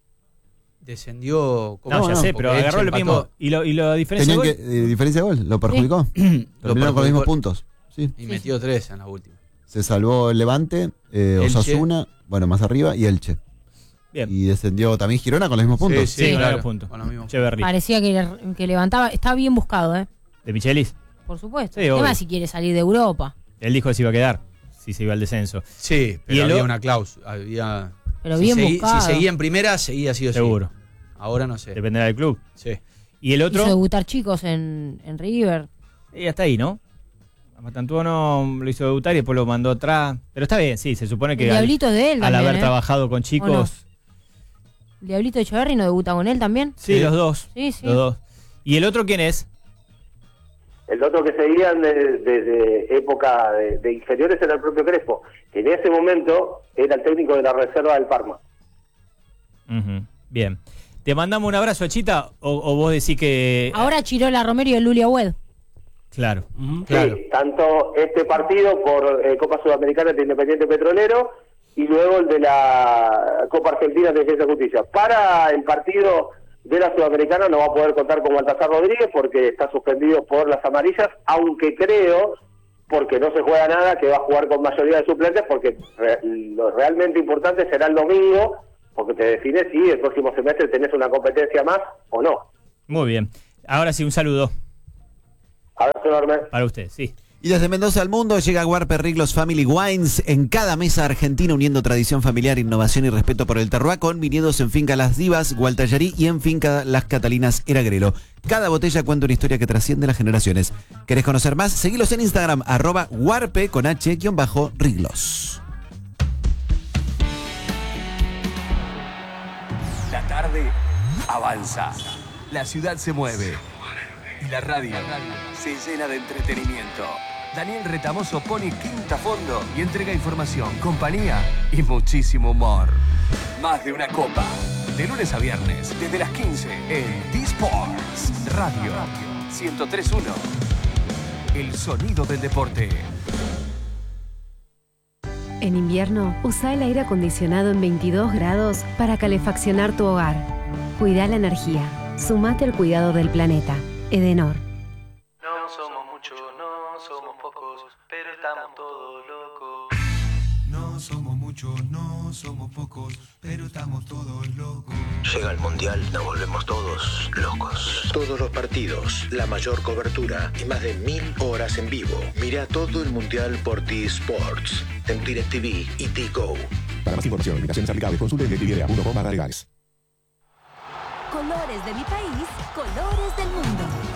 [SPEAKER 2] Descendió. ¿cómo
[SPEAKER 1] No, ya sé,
[SPEAKER 2] Porque
[SPEAKER 1] pero agarró
[SPEAKER 2] Elche
[SPEAKER 1] lo mismo.
[SPEAKER 2] empató
[SPEAKER 1] ¿Y, lo, y la diferencia de
[SPEAKER 5] Tenían
[SPEAKER 1] gol?
[SPEAKER 5] que, eh, diferencia de gol, lo perjudicó. Terminaron con los mismos puntos. Sí.
[SPEAKER 2] Y metió tres en la última.
[SPEAKER 5] Se salvó el Levante, eh,
[SPEAKER 2] Elche.
[SPEAKER 5] Osasuna, bueno, más arriba, y Elche.
[SPEAKER 1] Bien.
[SPEAKER 5] Y descendió también Girona con los mismos puntos.
[SPEAKER 1] Sí, con
[SPEAKER 2] claro,
[SPEAKER 1] los puntos.
[SPEAKER 2] con los mismos.
[SPEAKER 1] Echeverri.
[SPEAKER 3] Parecía que, que levantaba. Estaba bien buscado, ¿eh?
[SPEAKER 1] ¿De Michelis?
[SPEAKER 3] Por supuesto.
[SPEAKER 1] Sí,
[SPEAKER 3] El tema
[SPEAKER 1] obvio.
[SPEAKER 3] es si quiere salir de Europa.
[SPEAKER 1] Él dijo que se iba a quedar, si se iba al descenso.
[SPEAKER 2] Sí, pero
[SPEAKER 1] Y el
[SPEAKER 2] había
[SPEAKER 1] o-
[SPEAKER 2] una cláusula. Había...
[SPEAKER 3] Pero
[SPEAKER 2] si
[SPEAKER 3] bien
[SPEAKER 2] segui-
[SPEAKER 3] buscado.
[SPEAKER 2] Si seguía en primera, seguía sí o sí.
[SPEAKER 1] Seguro.
[SPEAKER 2] Ahora no sé.
[SPEAKER 1] Dependerá del club.
[SPEAKER 2] Sí.
[SPEAKER 1] Y el
[SPEAKER 3] Hizo
[SPEAKER 1] otro,
[SPEAKER 3] debutar chicos en, en River.
[SPEAKER 1] y hasta ahí, ¿no? A Matantuono lo hizo debutar y después lo mandó atrás. Pero está bien, sí, se supone que
[SPEAKER 3] El
[SPEAKER 1] al,
[SPEAKER 3] Diablito es de él
[SPEAKER 1] al
[SPEAKER 3] también,
[SPEAKER 1] haber
[SPEAKER 3] ¿eh?
[SPEAKER 1] trabajado con chicos...
[SPEAKER 3] ¿O no? ¿El Diablito de Echeverri no debuta con él también?
[SPEAKER 1] Sí,
[SPEAKER 2] Sí.
[SPEAKER 1] los dos.
[SPEAKER 3] Sí, sí.
[SPEAKER 1] Los dos. ¿Y el otro quién es?
[SPEAKER 6] El otro que seguían desde, desde época de, de inferiores era el propio Crespo, que en ese momento era el técnico de la reserva del Parma.
[SPEAKER 1] Ujú, bien. ¿Te mandamos un abrazo, Chita? ¿O, o vos decís que...?
[SPEAKER 3] Ahora Chirola Romero y el Lulia Wed.
[SPEAKER 1] Claro.
[SPEAKER 2] Claro.
[SPEAKER 6] Sí, tanto este partido por eh, Copa Sudamericana de Independiente Petrolero y luego el de la Copa Argentina de Defensa y Justicia. Para el partido de la Sudamericana no va a poder contar con Baltasar Rodríguez porque está suspendido por las amarillas, aunque creo, porque no se juega nada, que va a jugar con mayoría de suplentes, porque re- lo realmente importante será el domingo, porque te define si el próximo semestre tenés una competencia más o no.
[SPEAKER 1] Muy bien. Ahora sí, un saludo
[SPEAKER 6] Abrazo enorme.
[SPEAKER 1] para usted, sí.
[SPEAKER 5] Y desde Mendoza al mundo llega Warper Riglos Family Wines en cada mesa argentina, uniendo tradición familiar, innovación y respeto por el terroir, con viñedos en Finca Las Divas, Gualtallarí y en Finca Las Catalinas Eragrelo. Cada botella cuenta una historia que trasciende las generaciones. ¿Querés conocer más? Seguilos en Instagram, arroba warpe con h guión bajo riglos.
[SPEAKER 7] La tarde avanza. La ciudad se mueve. Y la radio se llena de entretenimiento. Daniel Retamoso pone quinta fondo y entrega información, compañía y muchísimo humor. Más de una copa. De lunes a viernes, desde las quince, en D-Sports Radio ciento tres punto uno. El sonido del deporte.
[SPEAKER 8] En invierno, usa el aire acondicionado en veintidós grados para calefaccionar tu hogar. Cuida la energía. Sumate al cuidado del planeta. Edenor.
[SPEAKER 9] No somos muchos, no somos pocos, pero estamos todos locos.
[SPEAKER 10] No somos muchos, no somos pocos, pero estamos todos locos.
[SPEAKER 11] Llega el Mundial, nos volvemos todos locos. Todos los partidos, la mayor cobertura y más de mil horas en vivo. Mira todo el Mundial por T-Sports, en DirecTV y T-Go.
[SPEAKER 10] Para más información, limitaciones aplicables, consulte en directv punto com barra legales.
[SPEAKER 8] Colores de mi país, colores del mundo.